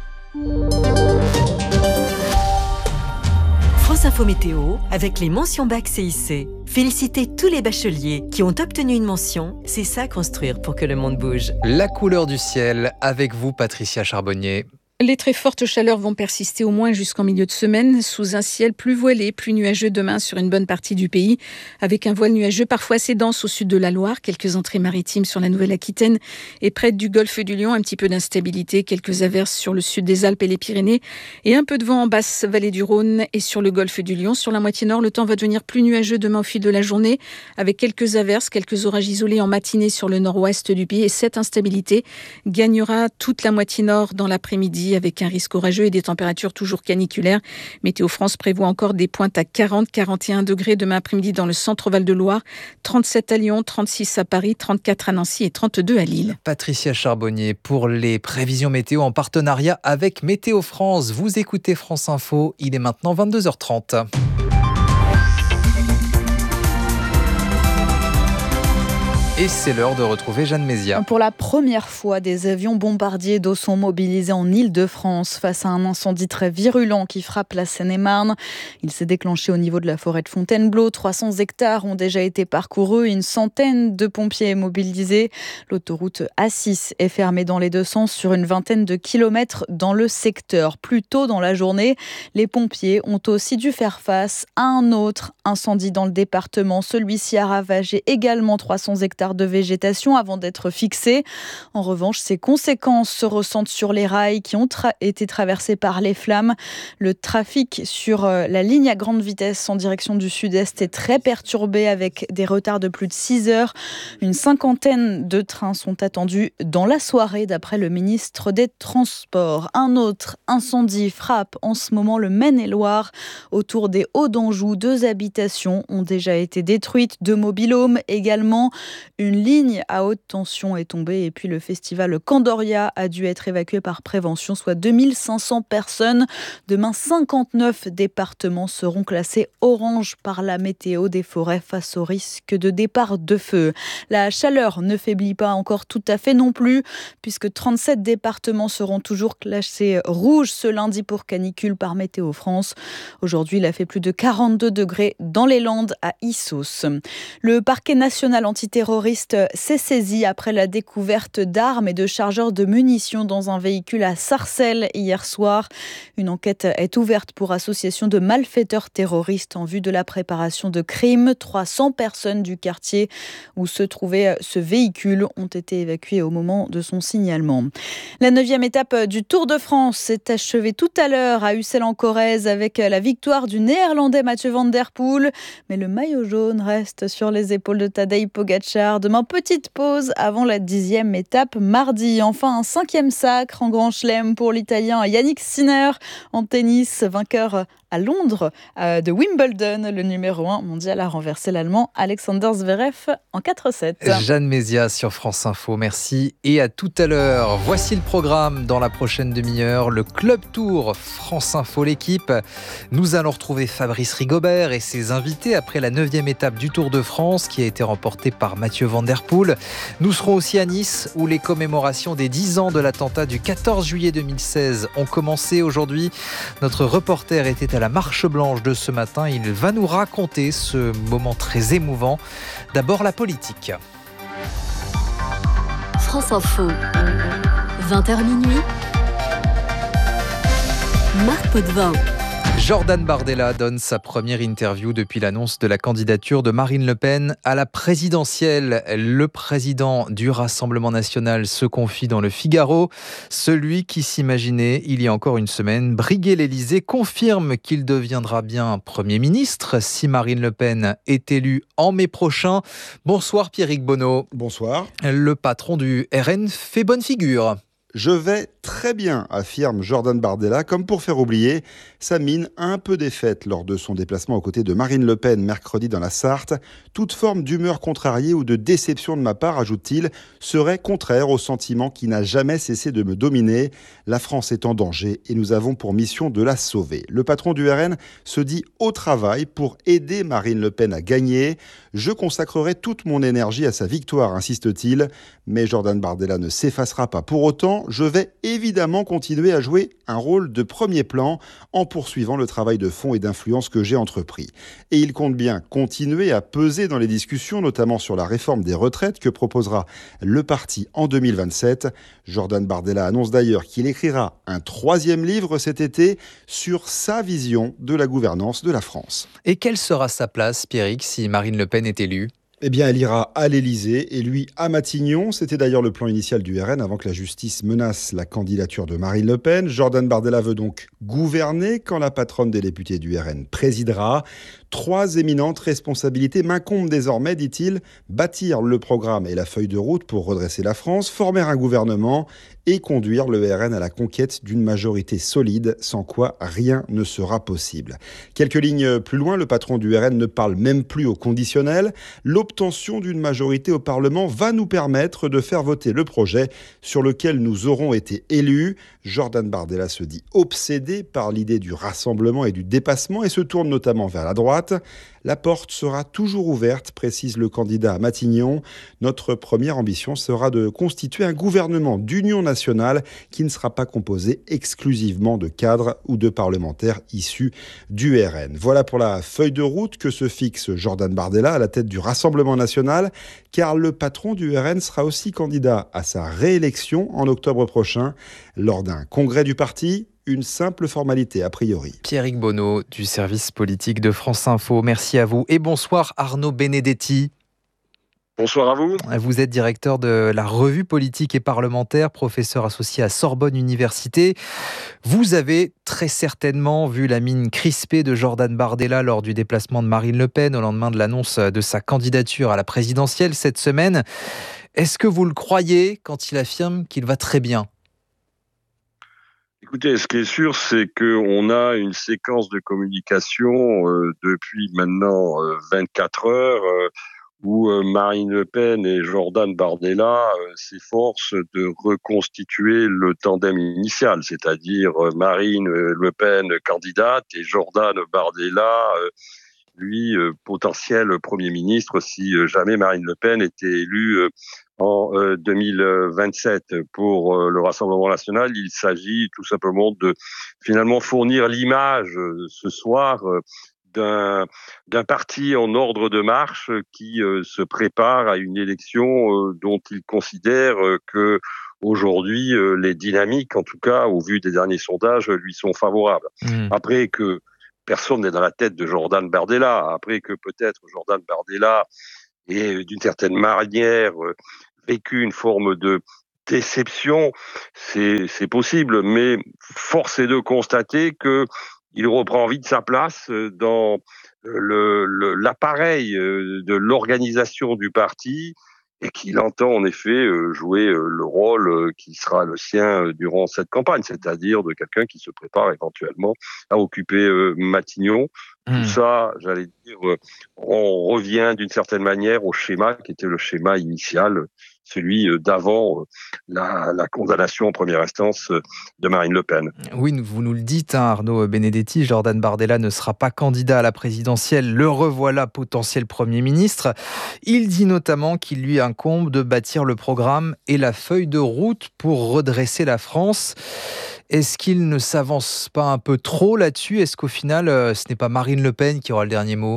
France Info Météo avec les mentions bac CIC. Félicitez tous les bacheliers qui ont obtenu une mention. C'est ça construire pour que le monde bouge. La couleur du ciel avec vous, Patricia Charbonnier. Les très fortes chaleurs vont persister au moins jusqu'en milieu de semaine, sous un ciel plus voilé, plus nuageux demain sur une bonne partie du pays, avec un voile nuageux parfois assez dense au sud de la Loire, quelques entrées maritimes sur la Nouvelle-Aquitaine et près du golfe du Lion, un petit peu d'instabilité, quelques averses sur le sud des Alpes et les Pyrénées et un peu de vent en basse vallée du Rhône et sur le golfe du Lion. Sur la moitié nord, le temps va devenir plus nuageux demain au fil de la journée, avec quelques averses, quelques orages isolés en matinée sur le nord-ouest du pays et cette instabilité gagnera toute la moitié nord dans l'après-midi, avec un risque orageux et des températures toujours caniculaires. Météo France prévoit encore des pointes à 40-41 degrés demain après-midi dans le centre Val-de-Loire, 37 à Lyon, 36 à Paris, 34 à Nancy et 32 à Lille. Patricia Charbonnier pour les prévisions météo en partenariat avec Météo France. Vous écoutez France Info, il est maintenant 22h30. Et c'est l'heure de retrouver Jeanne Mézia. Pour la première fois, des avions bombardiers d'eau sont mobilisés en Île-de-France face à un incendie très virulent qui frappe la Seine-et-Marne. Il s'est déclenché au niveau de la forêt de Fontainebleau. 300 hectares ont déjà été parcourus et une centaine de pompiers mobilisés. L'autoroute A6 est fermée dans les deux sens sur une vingtaine de kilomètres dans le secteur. Plus tôt dans la journée, les pompiers ont aussi dû faire face à un autre incendie dans le département. Celui-ci a ravagé également 300 hectares de végétation avant d'être fixé. En revanche, ses conséquences se ressentent sur les rails qui ont été traversés par les flammes. Le trafic sur la ligne à grande vitesse en direction du sud-est est très perturbé avec des retards de plus de 6 heures. Une cinquantaine de trains sont attendus dans la soirée d'après le ministre des Transports. Un autre incendie frappe en ce moment le Maine-et-Loire. Autour des Hauts d'Anjou, 2 habitations ont déjà été détruites, 2 mobil-homes également. une ligne à haute tension est tombée et puis le festival Candoria a dû être évacué par prévention, soit 2500 personnes. Demain, 59 départements seront classés orange par la météo des forêts face au risque de départ de feu. La chaleur ne faiblit pas encore tout à fait non plus, puisque 37 départements seront toujours classés rouge ce lundi pour canicule par Météo France. Aujourd'hui, il a fait plus de 42 degrés dans les Landes à Issos. Le parquet national antiterroriste s'est saisi après la découverte d'armes et de chargeurs de munitions dans un véhicule à Sarcelles hier soir. Une enquête est ouverte pour association de malfaiteurs terroristes en vue de la préparation de crimes. 300 personnes du quartier où se trouvait ce véhicule ont été évacuées au moment de son signalement. La 9e étape du Tour de France s'est achevée tout à l'heure à Ussel-en-Corrèze avec la victoire du Néerlandais Mathieu van der Poel. Mais le maillot jaune reste sur les épaules de Tadej Pogačar. Demain, petite pause avant la 10e étape mardi. Enfin, un 5e sacre en Grand Chelem pour l'Italien Yannick Sinner en tennis, vainqueur à Londres de Wimbledon. Le numéro 1 mondial a renversé l'Allemand Alexander Zverev en 4-7. Jeanne Mézias sur France Info, merci et à tout à l'heure. Voici le programme dans la prochaine demi-heure, le Club Tour France Info, l'équipe. Nous allons retrouver Fabrice Rigobert et ses invités après la 9e étape du Tour de France qui a été remportée par Mathieu van der Poel. Nous serons aussi à Nice où les commémorations des 10 ans de l'attentat du 14 juillet 2016 ont commencé aujourd'hui. Notre reporter était à la Marche Blanche de ce matin. Il va nous raconter ce moment très émouvant. D'abord la politique. France Info, 20h minuit. Marc Potvin. Jordan Bardella donne sa première interview depuis l'annonce de la candidature de Marine Le Pen à la présidentielle. Le président du Rassemblement national se confie dans le Figaro. Celui qui s'imaginait, il y a encore une semaine, briguer l'Élysée confirme qu'il deviendra bien Premier ministre si Marine Le Pen est élue en mai prochain. Bonsoir Pierrick Bonneau. Bonsoir. Le patron du RN fait bonne figure. Je vais très bien, affirme Jordan Bardella, comme pour faire oublier sa mine un peu défaite lors de son déplacement aux côtés de Marine Le Pen mercredi dans la Sarthe. Toute forme d'humeur contrariée ou de déception de ma part, ajoute-t-il, serait contraire au sentiment qui n'a jamais cessé de me dominer. La France est en danger et nous avons pour mission de la sauver. Le patron du RN se dit au travail pour aider Marine Le Pen à gagner. Je consacrerai toute mon énergie à sa victoire, insiste-t-il. Mais Jordan Bardella ne s'effacera pas pour autant. Je vais évidemment continuer à jouer un rôle de premier plan en poursuivant le travail de fond et d'influence que j'ai entrepris. Et il compte bien continuer à peser dans les discussions, notamment sur la réforme des retraites que proposera le parti en 2027. Jordan Bardella annonce d'ailleurs qu'il écrira un 3e livre cet été sur sa vision de la gouvernance de la France. Et quelle sera sa place, Pierrick, si Marine Le Pen est élue ? Eh bien, elle ira à l'Élysée et lui à Matignon. C'était d'ailleurs le plan initial du RN avant que la justice menace la candidature de Marine Le Pen. Jordan Bardella veut donc gouverner quand la patronne des députés du RN présidera. 3 éminentes responsabilités m'incombent désormais, dit-il, bâtir le programme et la feuille de route pour redresser la France, former un gouvernement et conduire le RN à la conquête d'une majorité solide, sans quoi rien ne sera possible. Quelques lignes plus loin, le patron du RN ne parle même plus au conditionnel. L'obtention d'une majorité au Parlement va nous permettre de faire voter le projet sur lequel nous aurons été élus. Jordan Bardella se dit obsédé par l'idée du rassemblement et du dépassement et se tourne notamment vers la droite. La porte sera toujours ouverte, précise le candidat à Matignon. Notre première ambition sera de constituer un gouvernement d'union nationale qui ne sera pas composé exclusivement de cadres ou de parlementaires issus du RN. Voilà pour la feuille de route que se fixe Jordan Bardella à la tête du Rassemblement national, car le patron du RN sera aussi candidat à sa réélection en octobre prochain lors d'un congrès du parti. Une simple formalité a priori. Pierrick Bonneau du service politique de France Info, merci à vous et bonsoir Arnaud Benedetti. Bonsoir à vous. Vous êtes directeur de la revue politique et parlementaire, professeur associé à Sorbonne Université. Vous avez très certainement vu la mine crispée de Jordan Bardella lors du déplacement de Marine Le Pen au lendemain de l'annonce de sa candidature à la présidentielle cette semaine. Est-ce que vous le croyez quand il affirme qu'il va très bien ? Écoutez, ce qui est sûr, c'est qu'on a une séquence de communication depuis maintenant 24 heures où Marine Le Pen et Jordan Bardella s'efforcent de reconstituer le tandem initial, c'est-à-dire Marine Le Pen candidate et Jordan Bardella, lui, potentiel Premier ministre si jamais Marine Le Pen était élue en 2027. Pour le Rassemblement national, il s'agit tout simplement de finalement fournir l'image ce soir d'un parti en ordre de marche qui se prépare à une élection dont il considère que aujourd'hui les dynamiques, en tout cas au vu des derniers sondages, lui sont favorables. Après que personne n'est dans la tête de Jordan Bardella, après que peut-être Jordan Bardella ait d'une certaine manière vécu une forme de déception, c'est possible, mais force est de constater que il reprend vite sa place dans l'appareil de l'organisation du parti et qu'il entend en effet jouer le rôle qui sera le sien durant cette campagne, c'est-à-dire de quelqu'un qui se prépare éventuellement à occuper Matignon. Tout ça, j'allais dire, on revient d'une certaine manière au schéma qui était le schéma initial, celui d'avant la condamnation en première instance de Marine Le Pen. Oui, vous nous le dites, Arnaud Benedetti, Jordan Bardella ne sera pas candidat à la présidentielle. Le revoilà potentiel Premier ministre. Il dit notamment qu'il lui incombe de bâtir le programme et la feuille de route pour redresser la France. Est-ce qu'il ne s'avance pas un peu trop là-dessus ? Est-ce qu'au final, ce n'est pas Marine Le Pen qui aura le dernier mot ?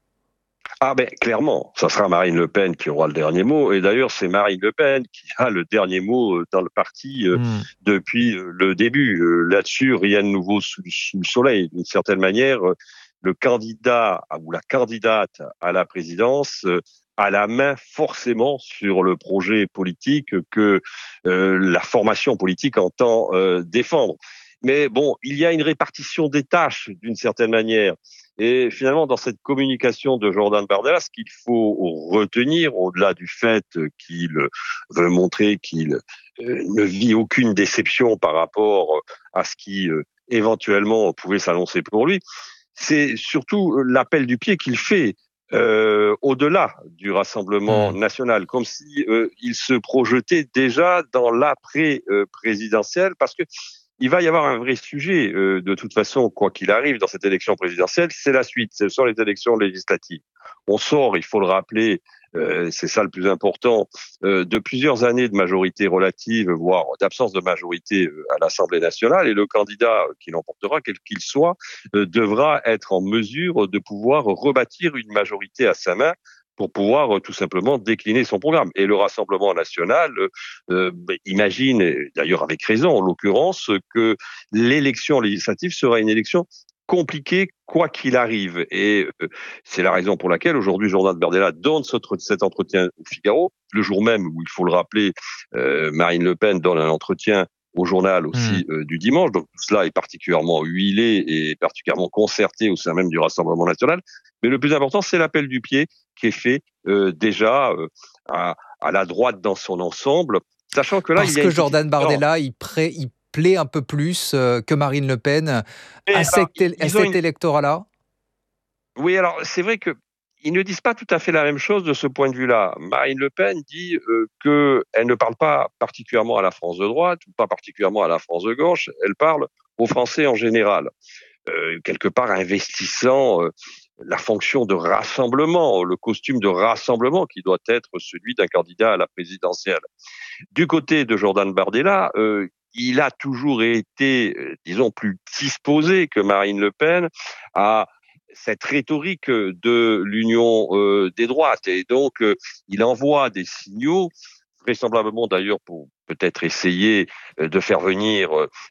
Ah ben clairement, ça sera Marine Le Pen qui aura le dernier mot. Et d'ailleurs, c'est Marine Le Pen qui a le dernier mot dans le parti depuis le début. Là-dessus, rien de nouveau sous le soleil. D'une certaine manière, le candidat ou la candidate à la présidence a la main forcément sur le projet politique que la formation politique entend défendre. Mais bon, il y a une répartition des tâches d'une certaine manière. Et finalement, dans cette communication de Jordan Bardella, ce qu'il faut retenir, au-delà du fait qu'il veut montrer qu'il ne vit aucune déception par rapport à ce qui éventuellement pouvait s'annoncer pour lui, c'est surtout l'appel du pied qu'il fait au-delà du Rassemblement national, comme si il se projetait déjà dans l'après-présidentiel, parce que il va y avoir un vrai sujet, de toute façon, quoi qu'il arrive dans cette élection présidentielle, c'est la suite, ce sont les élections législatives. On sort, il faut le rappeler, c'est ça le plus important, de plusieurs années de majorité relative, voire d'absence de majorité à l'Assemblée nationale, et le candidat qui l'emportera, quel qu'il soit, devra être en mesure de pouvoir rebâtir une majorité à sa main pour pouvoir tout simplement décliner son programme. Et le Rassemblement national imagine, d'ailleurs avec raison en l'occurrence, que l'élection législative sera une élection compliquée quoi qu'il arrive. Et c'est la raison pour laquelle aujourd'hui Jordan Bardella donne cet entretien au Figaro, le jour même où, il faut le rappeler, Marine Le Pen donne un entretien au journal aussi du dimanche. Donc tout cela est particulièrement huilé et particulièrement concerté au sein même du Rassemblement national. Mais le plus important, c'est l'appel du pied qui est fait déjà à la droite dans son ensemble, sachant que là, parce que Jordan Bardella, il plaît un peu plus que Marine Le Pen à cet électorat-là. Oui, alors c'est vrai que ils ne disent pas tout à fait la même chose de ce point de vue-là. Marine Le Pen dit qu'elle ne parle pas particulièrement à la France de droite, ou pas particulièrement à la France de gauche, elle parle aux Français en général, quelque part investissant la fonction de rassemblement, le costume de rassemblement qui doit être celui d'un candidat à la présidentielle. Du côté de Jordan Bardella, il a toujours été, disons, plus disposé que Marine Le Pen à cette rhétorique de l'union des droites. Et donc, il envoie des signaux, vraisemblablement d'ailleurs pour peut-être essayer de faire venir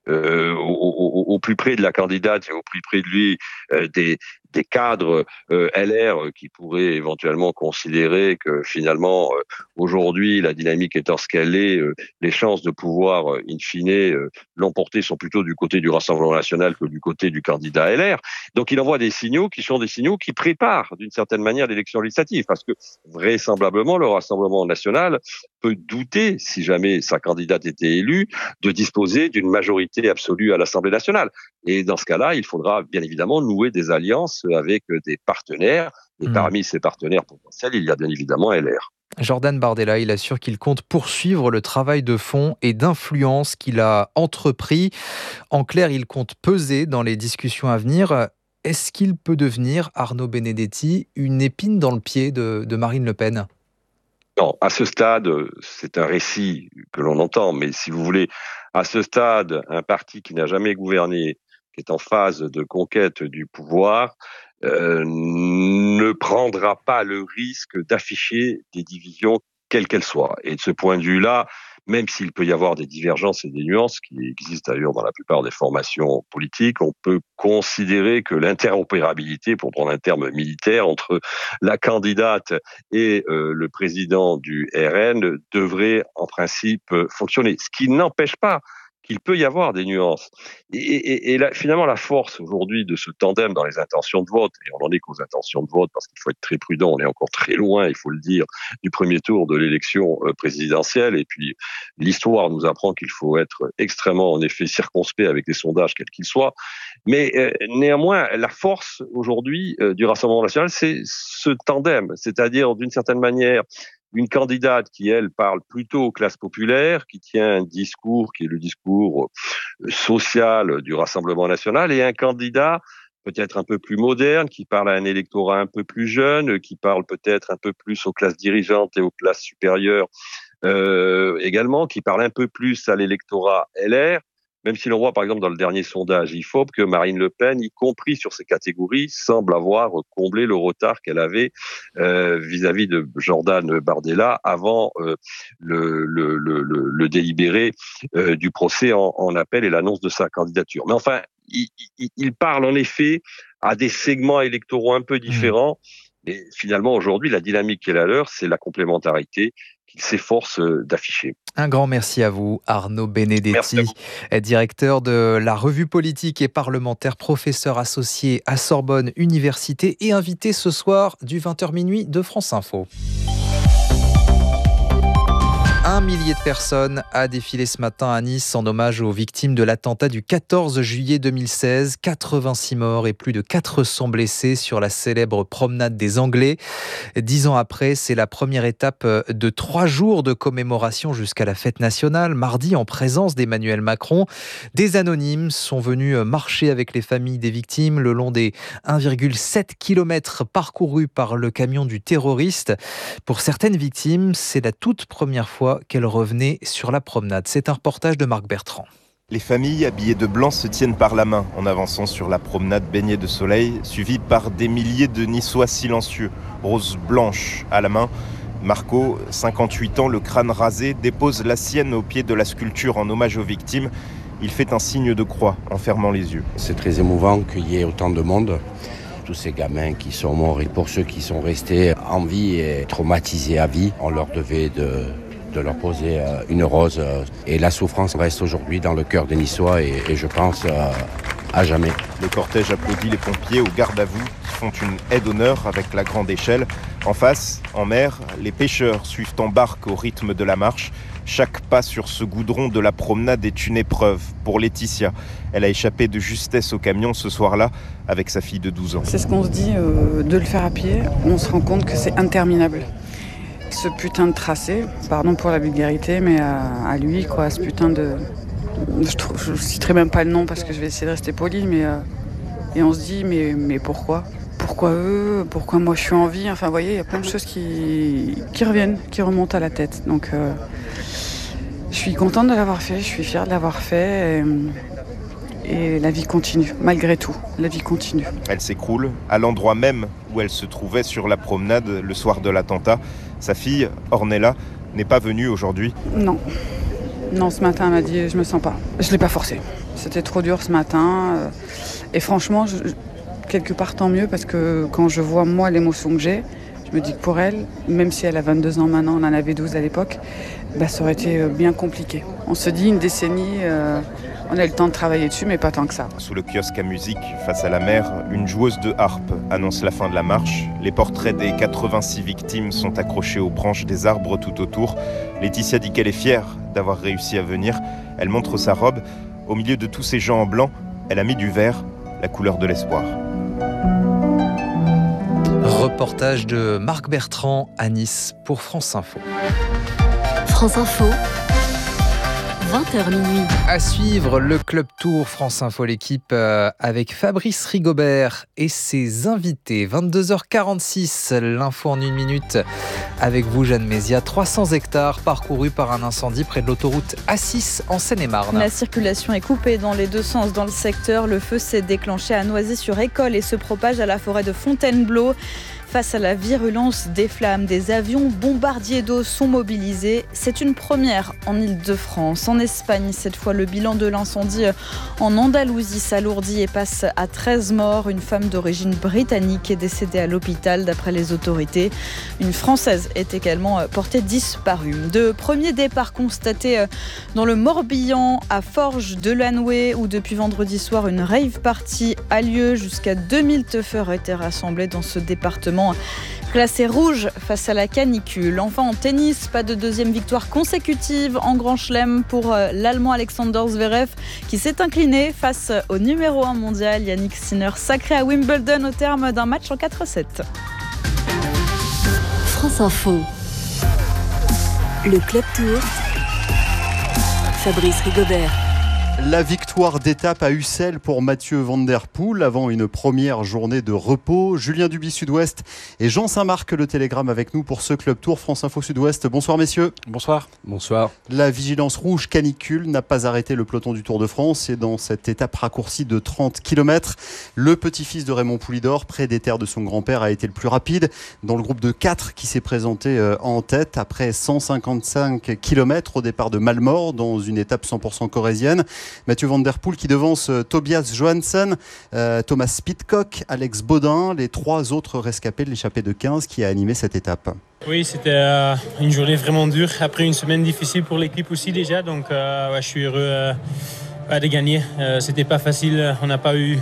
au plus près de la candidate et au plus près de lui des cadres LR qui pourraient éventuellement considérer que finalement aujourd'hui la dynamique étant ce qu'elle est, les chances de pouvoir in fine l'emporter sont plutôt du côté du Rassemblement national que du côté du candidat LR. Donc il envoie des signaux qui sont des signaux qui préparent d'une certaine manière l'élection législative, parce que vraisemblablement le Rassemblement national peut douter, si jamais sa candidate était élue, de disposer d'une majorité absolue à l'Assemblée nationale. Et dans ce cas-là, il faudra bien évidemment nouer des alliances alliance avec des partenaires. Et parmi ces partenaires potentiels, il y a bien évidemment LR. Jordan Bardella, il assure qu'il compte poursuivre le travail de fond et d'influence qu'il a entrepris. En clair, il compte peser dans les discussions à venir. Est-ce qu'il peut devenir, Arnaud Benedetti, une épine dans le pied de Marine Le Pen ? Non, à ce stade, c'est un récit que l'on entend, mais si vous voulez, à ce stade, un parti qui n'a jamais gouverné, qui est en phase de conquête du pouvoir, ne prendra pas le risque d'afficher des divisions quelles qu'elles soient. Et de ce point de vue-là, même s'il peut y avoir des divergences et des nuances qui existent d'ailleurs dans la plupart des formations politiques, on peut considérer que l'interopérabilité, pour prendre un terme militaire, entre la candidate et le président du RN devrait en principe fonctionner. Ce qui n'empêche pas qu'il peut y avoir des nuances. Et là, finalement, la force aujourd'hui de ce tandem dans les intentions de vote, et on n'en est qu'aux intentions de vote parce qu'il faut être très prudent, on est encore très loin, il faut le dire, du premier tour de l'élection présidentielle, et puis l'histoire nous apprend qu'il faut être extrêmement, en effet, circonspect avec les sondages, quels qu'ils soient. Mais néanmoins, la force aujourd'hui du Rassemblement national, c'est ce tandem, c'est-à-dire d'une certaine manière, une candidate qui, elle, parle plutôt aux classes populaires, qui tient un discours qui est le discours social du Rassemblement national, et un candidat peut-être un peu plus moderne, qui parle à un électorat un peu plus jeune, qui parle peut-être un peu plus aux classes dirigeantes et aux classes supérieures également, qui parle un peu plus à l'électorat LR. Même si l'on voit, par exemple, dans le dernier sondage IFOP, que Marine Le Pen, y compris sur ces catégories, semble avoir comblé le retard qu'elle avait vis-à-vis de Jordan Bardella avant le délibéré du procès en appel et l'annonce de sa candidature. Mais enfin, il parle en effet à des segments électoraux un peu différents. Et finalement, aujourd'hui, la dynamique qui est la leur, c'est la complémentarité qu'il s'efforce d'afficher. Un grand merci à vous, Arnaud Benedetti, directeur de la revue politique et parlementaire, professeur associé à Sorbonne Université et invité ce soir du 20h minuit de France Info. 1 millier de personnes a défilé ce matin à Nice en hommage aux victimes de l'attentat du 14 juillet 2016. 86 morts et plus de 400 blessés sur la célèbre promenade des Anglais. 10 ans après, c'est la première étape de 3 jours de commémoration jusqu'à la fête nationale. Mardi, en présence d'Emmanuel Macron, des anonymes sont venus marcher avec les familles des victimes le long des 1,7 km parcourus par le camion du terroriste. Pour certaines victimes, c'est la toute première fois qu'elle revenait sur la promenade. C'est un reportage de Marc Bertrand. Les familles habillées de blanc se tiennent par la main en avançant sur la promenade baignée de soleil, suivies par des milliers de Niçois silencieux, rose blanche à la main. Marco, 58 ans, le crâne rasé, dépose la sienne au pied de la sculpture en hommage aux victimes. Il fait un signe de croix en fermant les yeux. C'est très émouvant qu'il y ait autant de monde. Tous ces gamins qui sont morts et pour ceux qui sont restés en vie et traumatisés à vie, on leur devait de leur poser une rose. Et la souffrance reste aujourd'hui dans le cœur des Niçois et je pense à jamais. Le cortège applaudit les pompiers au garde à vous qui font une aide d'honneur avec la grande échelle. En face, en mer, les pêcheurs suivent en barque au rythme de la marche. Chaque pas sur ce goudron de la promenade est une épreuve pour Laetitia. Elle a échappé de justesse au camion ce soir-là avec sa fille de 12 ans. C'est ce qu'on se dit, de le faire à pied. On se rend compte que c'est interminable. Ce putain de tracé, pardon pour la vulgarité, mais à lui, quoi, ce putain de... Je ne citerai même pas le nom parce que je vais essayer de rester poli, mais... Et on se dit, mais pourquoi ? Pourquoi eux ? Pourquoi moi je suis en vie ? Enfin, vous voyez, il y a plein de choses qui reviennent, qui remontent à la tête. Donc, je suis contente de l'avoir fait, je suis fière de l'avoir fait. Et la vie continue, malgré tout, la vie continue. Elle s'écroule à l'endroit même où elle se trouvait sur la promenade le soir de l'attentat. Sa fille, Ornella, n'est pas venue aujourd'hui. Non, ce matin, elle m'a dit, je me sens pas. Je l'ai pas forcé. C'était trop dur ce matin. Et franchement, quelque part, tant mieux, parce que quand je vois, moi, l'émotion que j'ai, je me dis que pour elle, même si elle a 22 ans maintenant, on en avait 12 à l'époque, ça aurait été bien compliqué. On se dit, une décennie... On a eu le temps de travailler dessus, mais pas tant que ça. Sous le kiosque à musique, face à la mer, une joueuse de harpe annonce la fin de la marche. Les portraits des 86 victimes sont accrochés aux branches des arbres tout autour. Laetitia dit qu'elle est fière d'avoir réussi à venir. Elle montre sa robe. Au milieu de tous ces gens en blanc, elle a mis du vert, la couleur de l'espoir. Reportage de Marc Bertrand à Nice pour France Info. France Info, 20h minuit. À suivre le Club Tour France Info, l'équipe avec Fabrice Rigobert et ses invités. 22h46, l'info en 1 minute avec vous, Jeanne Mézia. 300 hectares parcourus par un incendie près de l'autoroute A6 en Seine-et-Marne. La circulation est coupée dans les deux sens dans le secteur. Le feu s'est déclenché à Noisy-sur-École et se propage à la forêt de Fontainebleau. Face à la virulence des flammes, des avions bombardiers d'eau sont mobilisés. C'est une première en Île-de-France. En Espagne, cette fois, le bilan de l'incendie en Andalousie s'alourdit et passe à 13 morts. Une femme d'origine britannique est décédée à l'hôpital d'après les autorités. Une Française est également portée disparue. De premiers départs constatés dans le Morbihan, à Forges-de-Lanoué, où depuis vendredi soir, une rave party a lieu. Jusqu'à 2000 teufeurs étaient rassemblés dans ce département classé rouge face à la canicule. Enfin en tennis, pas de deuxième victoire consécutive en Grand Chelem pour l'Allemand Alexander Zverev qui s'est incliné face au numéro 1 mondial Yannick Sinner, sacré à Wimbledon au terme d'un match en 4-7. France Info, le Club Tour, Fabrice Rigobert. La victoire d'étape à Ussel pour Mathieu Van Der Poel avant une première journée de repos. Julien Duby Sud-Ouest et Jean Saint-Marc le Télégramme avec nous pour ce Club Tour France Info Sud-Ouest. Bonsoir messieurs. Bonsoir. Bonsoir. La vigilance rouge canicule n'a pas arrêté le peloton du Tour de France et dans cette étape raccourcie de 30 km, le petit-fils de Raymond Poulidor, près des terres de son grand-père, a été le plus rapide dans le groupe de 4 qui s'est présenté en tête après 155 km au départ de Malmort dans une étape 100% corrézienne. Mathieu Van Der Poel qui devance Tobias Johansson, Thomas Pidcock, Alex Baudin, les 3 autres rescapés de l'échappée de 15 qui a animé cette étape. Oui, c'était une journée vraiment dure, après une semaine difficile pour l'équipe aussi déjà, donc je suis heureux de gagner. C'était pas facile, on n'a pas eu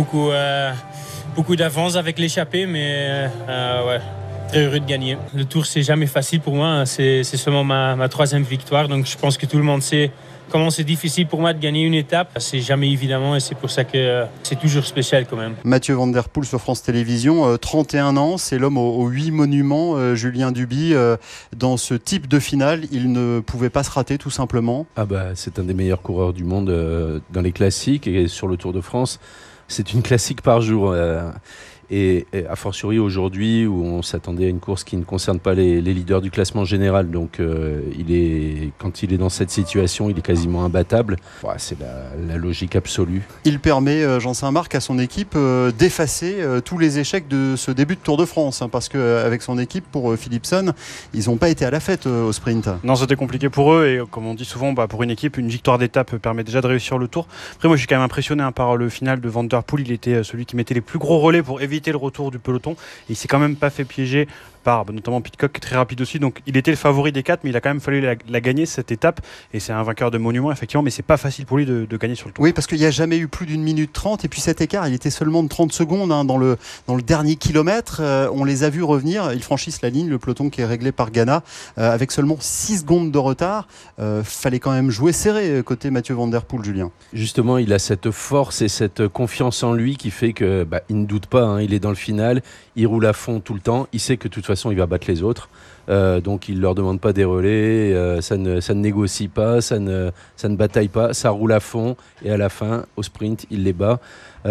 beaucoup d'avance avec l'échappée, mais très heureux de gagner. Le Tour, c'est jamais facile pour moi, c'est seulement ma 3e victoire, donc je pense que tout le monde sait comment c'est difficile pour moi de gagner une étape. C'est jamais évidemment et c'est pour ça que c'est toujours spécial quand même. Mathieu Van Der Poel sur France Télévisions, 31 ans, c'est l'homme aux 8 monuments. Julien Duby, dans ce type de finale, il ne pouvait pas se rater tout simplement. C'est un des meilleurs coureurs du monde dans les classiques et sur le Tour de France. C'est une classique par jour. Et a fortiori aujourd'hui où on s'attendait à une course qui ne concerne pas les leaders du classement général, donc quand il est dans cette situation, il est quasiment imbattable. C'est la logique absolue. Il permet, Jean Saint-Marc, à son équipe d'effacer tous les échecs de ce début de Tour de France, parce qu'avec son équipe, pour Philipsen, ils n'ont pas été à la fête au sprint. Non, c'était compliqué pour eux et comme on dit souvent, pour une équipe, une victoire d'étape permet déjà de réussir le Tour. Après moi je suis quand même impressionné par le final de Van Der Poel, il était celui qui mettait les plus gros relais pour éviter le retour du peloton et il s'est quand même pas fait piéger par notamment Pidcock qui est très rapide aussi, donc il était le favori des 4 mais il a quand même fallu la gagner cette étape et c'est un vainqueur de monument effectivement, mais c'est pas facile pour lui de gagner sur le Tour. Oui, parce qu'il n'y a jamais eu plus d'1 minute 30 et puis cet écart il était seulement de 30 secondes dans le dernier kilomètre. On les a vus revenir, ils franchissent la ligne, le peloton qui est réglé par Ghana avec seulement 6 secondes de retard. Fallait quand même jouer serré côté Mathieu Van Der Poel, Julien. Justement, il a cette force et cette confiance en lui qui fait que il ne doute pas, il est dans le final, il roule à fond tout le temps, il sait que de toute façon il va battre les autres, donc il ne leur demande pas des relais, ça ne négocie pas, ça ne bataille pas, ça roule à fond et à la fin au sprint il les bat.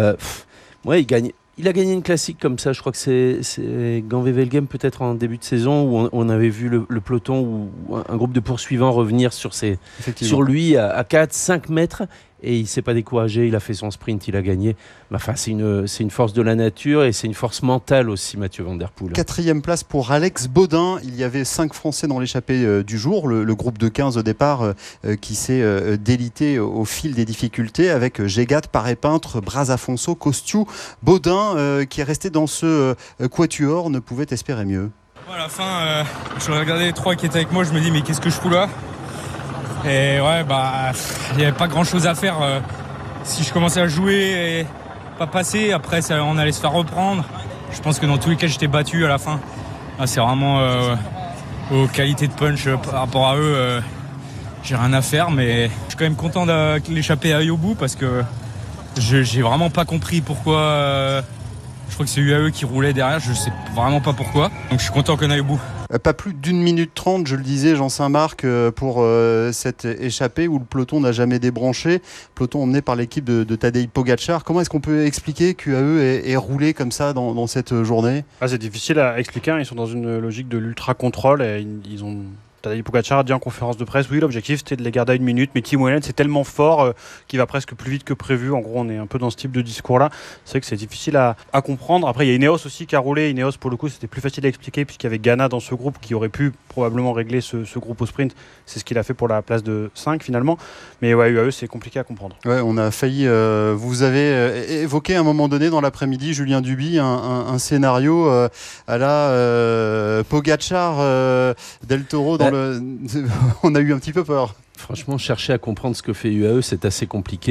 Il gagne. Il a gagné une classique comme ça, je crois que c'est Gand-Wevelgem peut-être en début de saison où on avait vu le peloton ou un groupe de poursuivants revenir sur lui à 4-5 mètres et il ne s'est pas découragé, il a fait son sprint, il a gagné. C'est une force de la nature et c'est une force mentale aussi, Mathieu Van Der Poel. 4e place pour Alex Baudin. Il y avait 5 Français dans l'échappée du jour. Le groupe de 15 au départ qui s'est délité au fil des difficultés avec Gégat, Paré-Peintre, Braz-Afonso, Costiou. Baudin qui est resté dans ce quatuor ne pouvait espérer mieux. À la fin, je regardais les 3 qui étaient avec moi, je me dis mais qu'est-ce que je fous là ? Et il n'y avait pas grand chose à faire. Si je commençais à jouer et pas passer, après on allait se faire reprendre. Je pense que dans tous les cas j'étais battu à la fin. C'est vraiment aux qualités de punch par rapport à eux, j'ai rien à faire, mais je suis quand même content de l'échapper aille au bout parce que j'ai vraiment pas compris pourquoi Je crois que c'est UAE qui roulait derrière, je sais vraiment pas pourquoi. Donc je suis content qu'on aille au bout. Pas plus d'1 minute 30, je le disais, Jean Saint-Marc, pour cette échappée où le peloton n'a jamais débranché. Peloton emmené par l'équipe de Tadej Pogačar. Comment est-ce qu'on peut expliquer qu'UAE ait roulé comme ça dans cette journée ? C'est difficile à expliquer. Ils sont dans une logique de l'ultra-contrôle. Et ils ont... Tadej Pogačar a dit en conférence de presse, oui, l'objectif c'était de les garder à 1 minute, mais Tim Wellens c'est tellement fort qu'il va presque plus vite que prévu. En gros, on est un peu dans ce type de discours-là. C'est vrai que c'est difficile à comprendre. Après, il y a Ineos aussi qui a roulé. Ineos, pour le coup, c'était plus facile à expliquer puisqu'il y avait Ghana dans ce groupe qui aurait pu probablement régler ce groupe au sprint. C'est ce qu'il a fait pour la place de 5 finalement. Mais ouais, UAE, c'est compliqué à comprendre. Ouais, on a failli... vous avez évoqué à un moment donné dans l'après-midi, Julien Duby, un scénario à la Pogačar Del Toro dans on a eu un petit peu peur. Franchement, chercher à comprendre ce que fait UAE, c'est assez compliqué.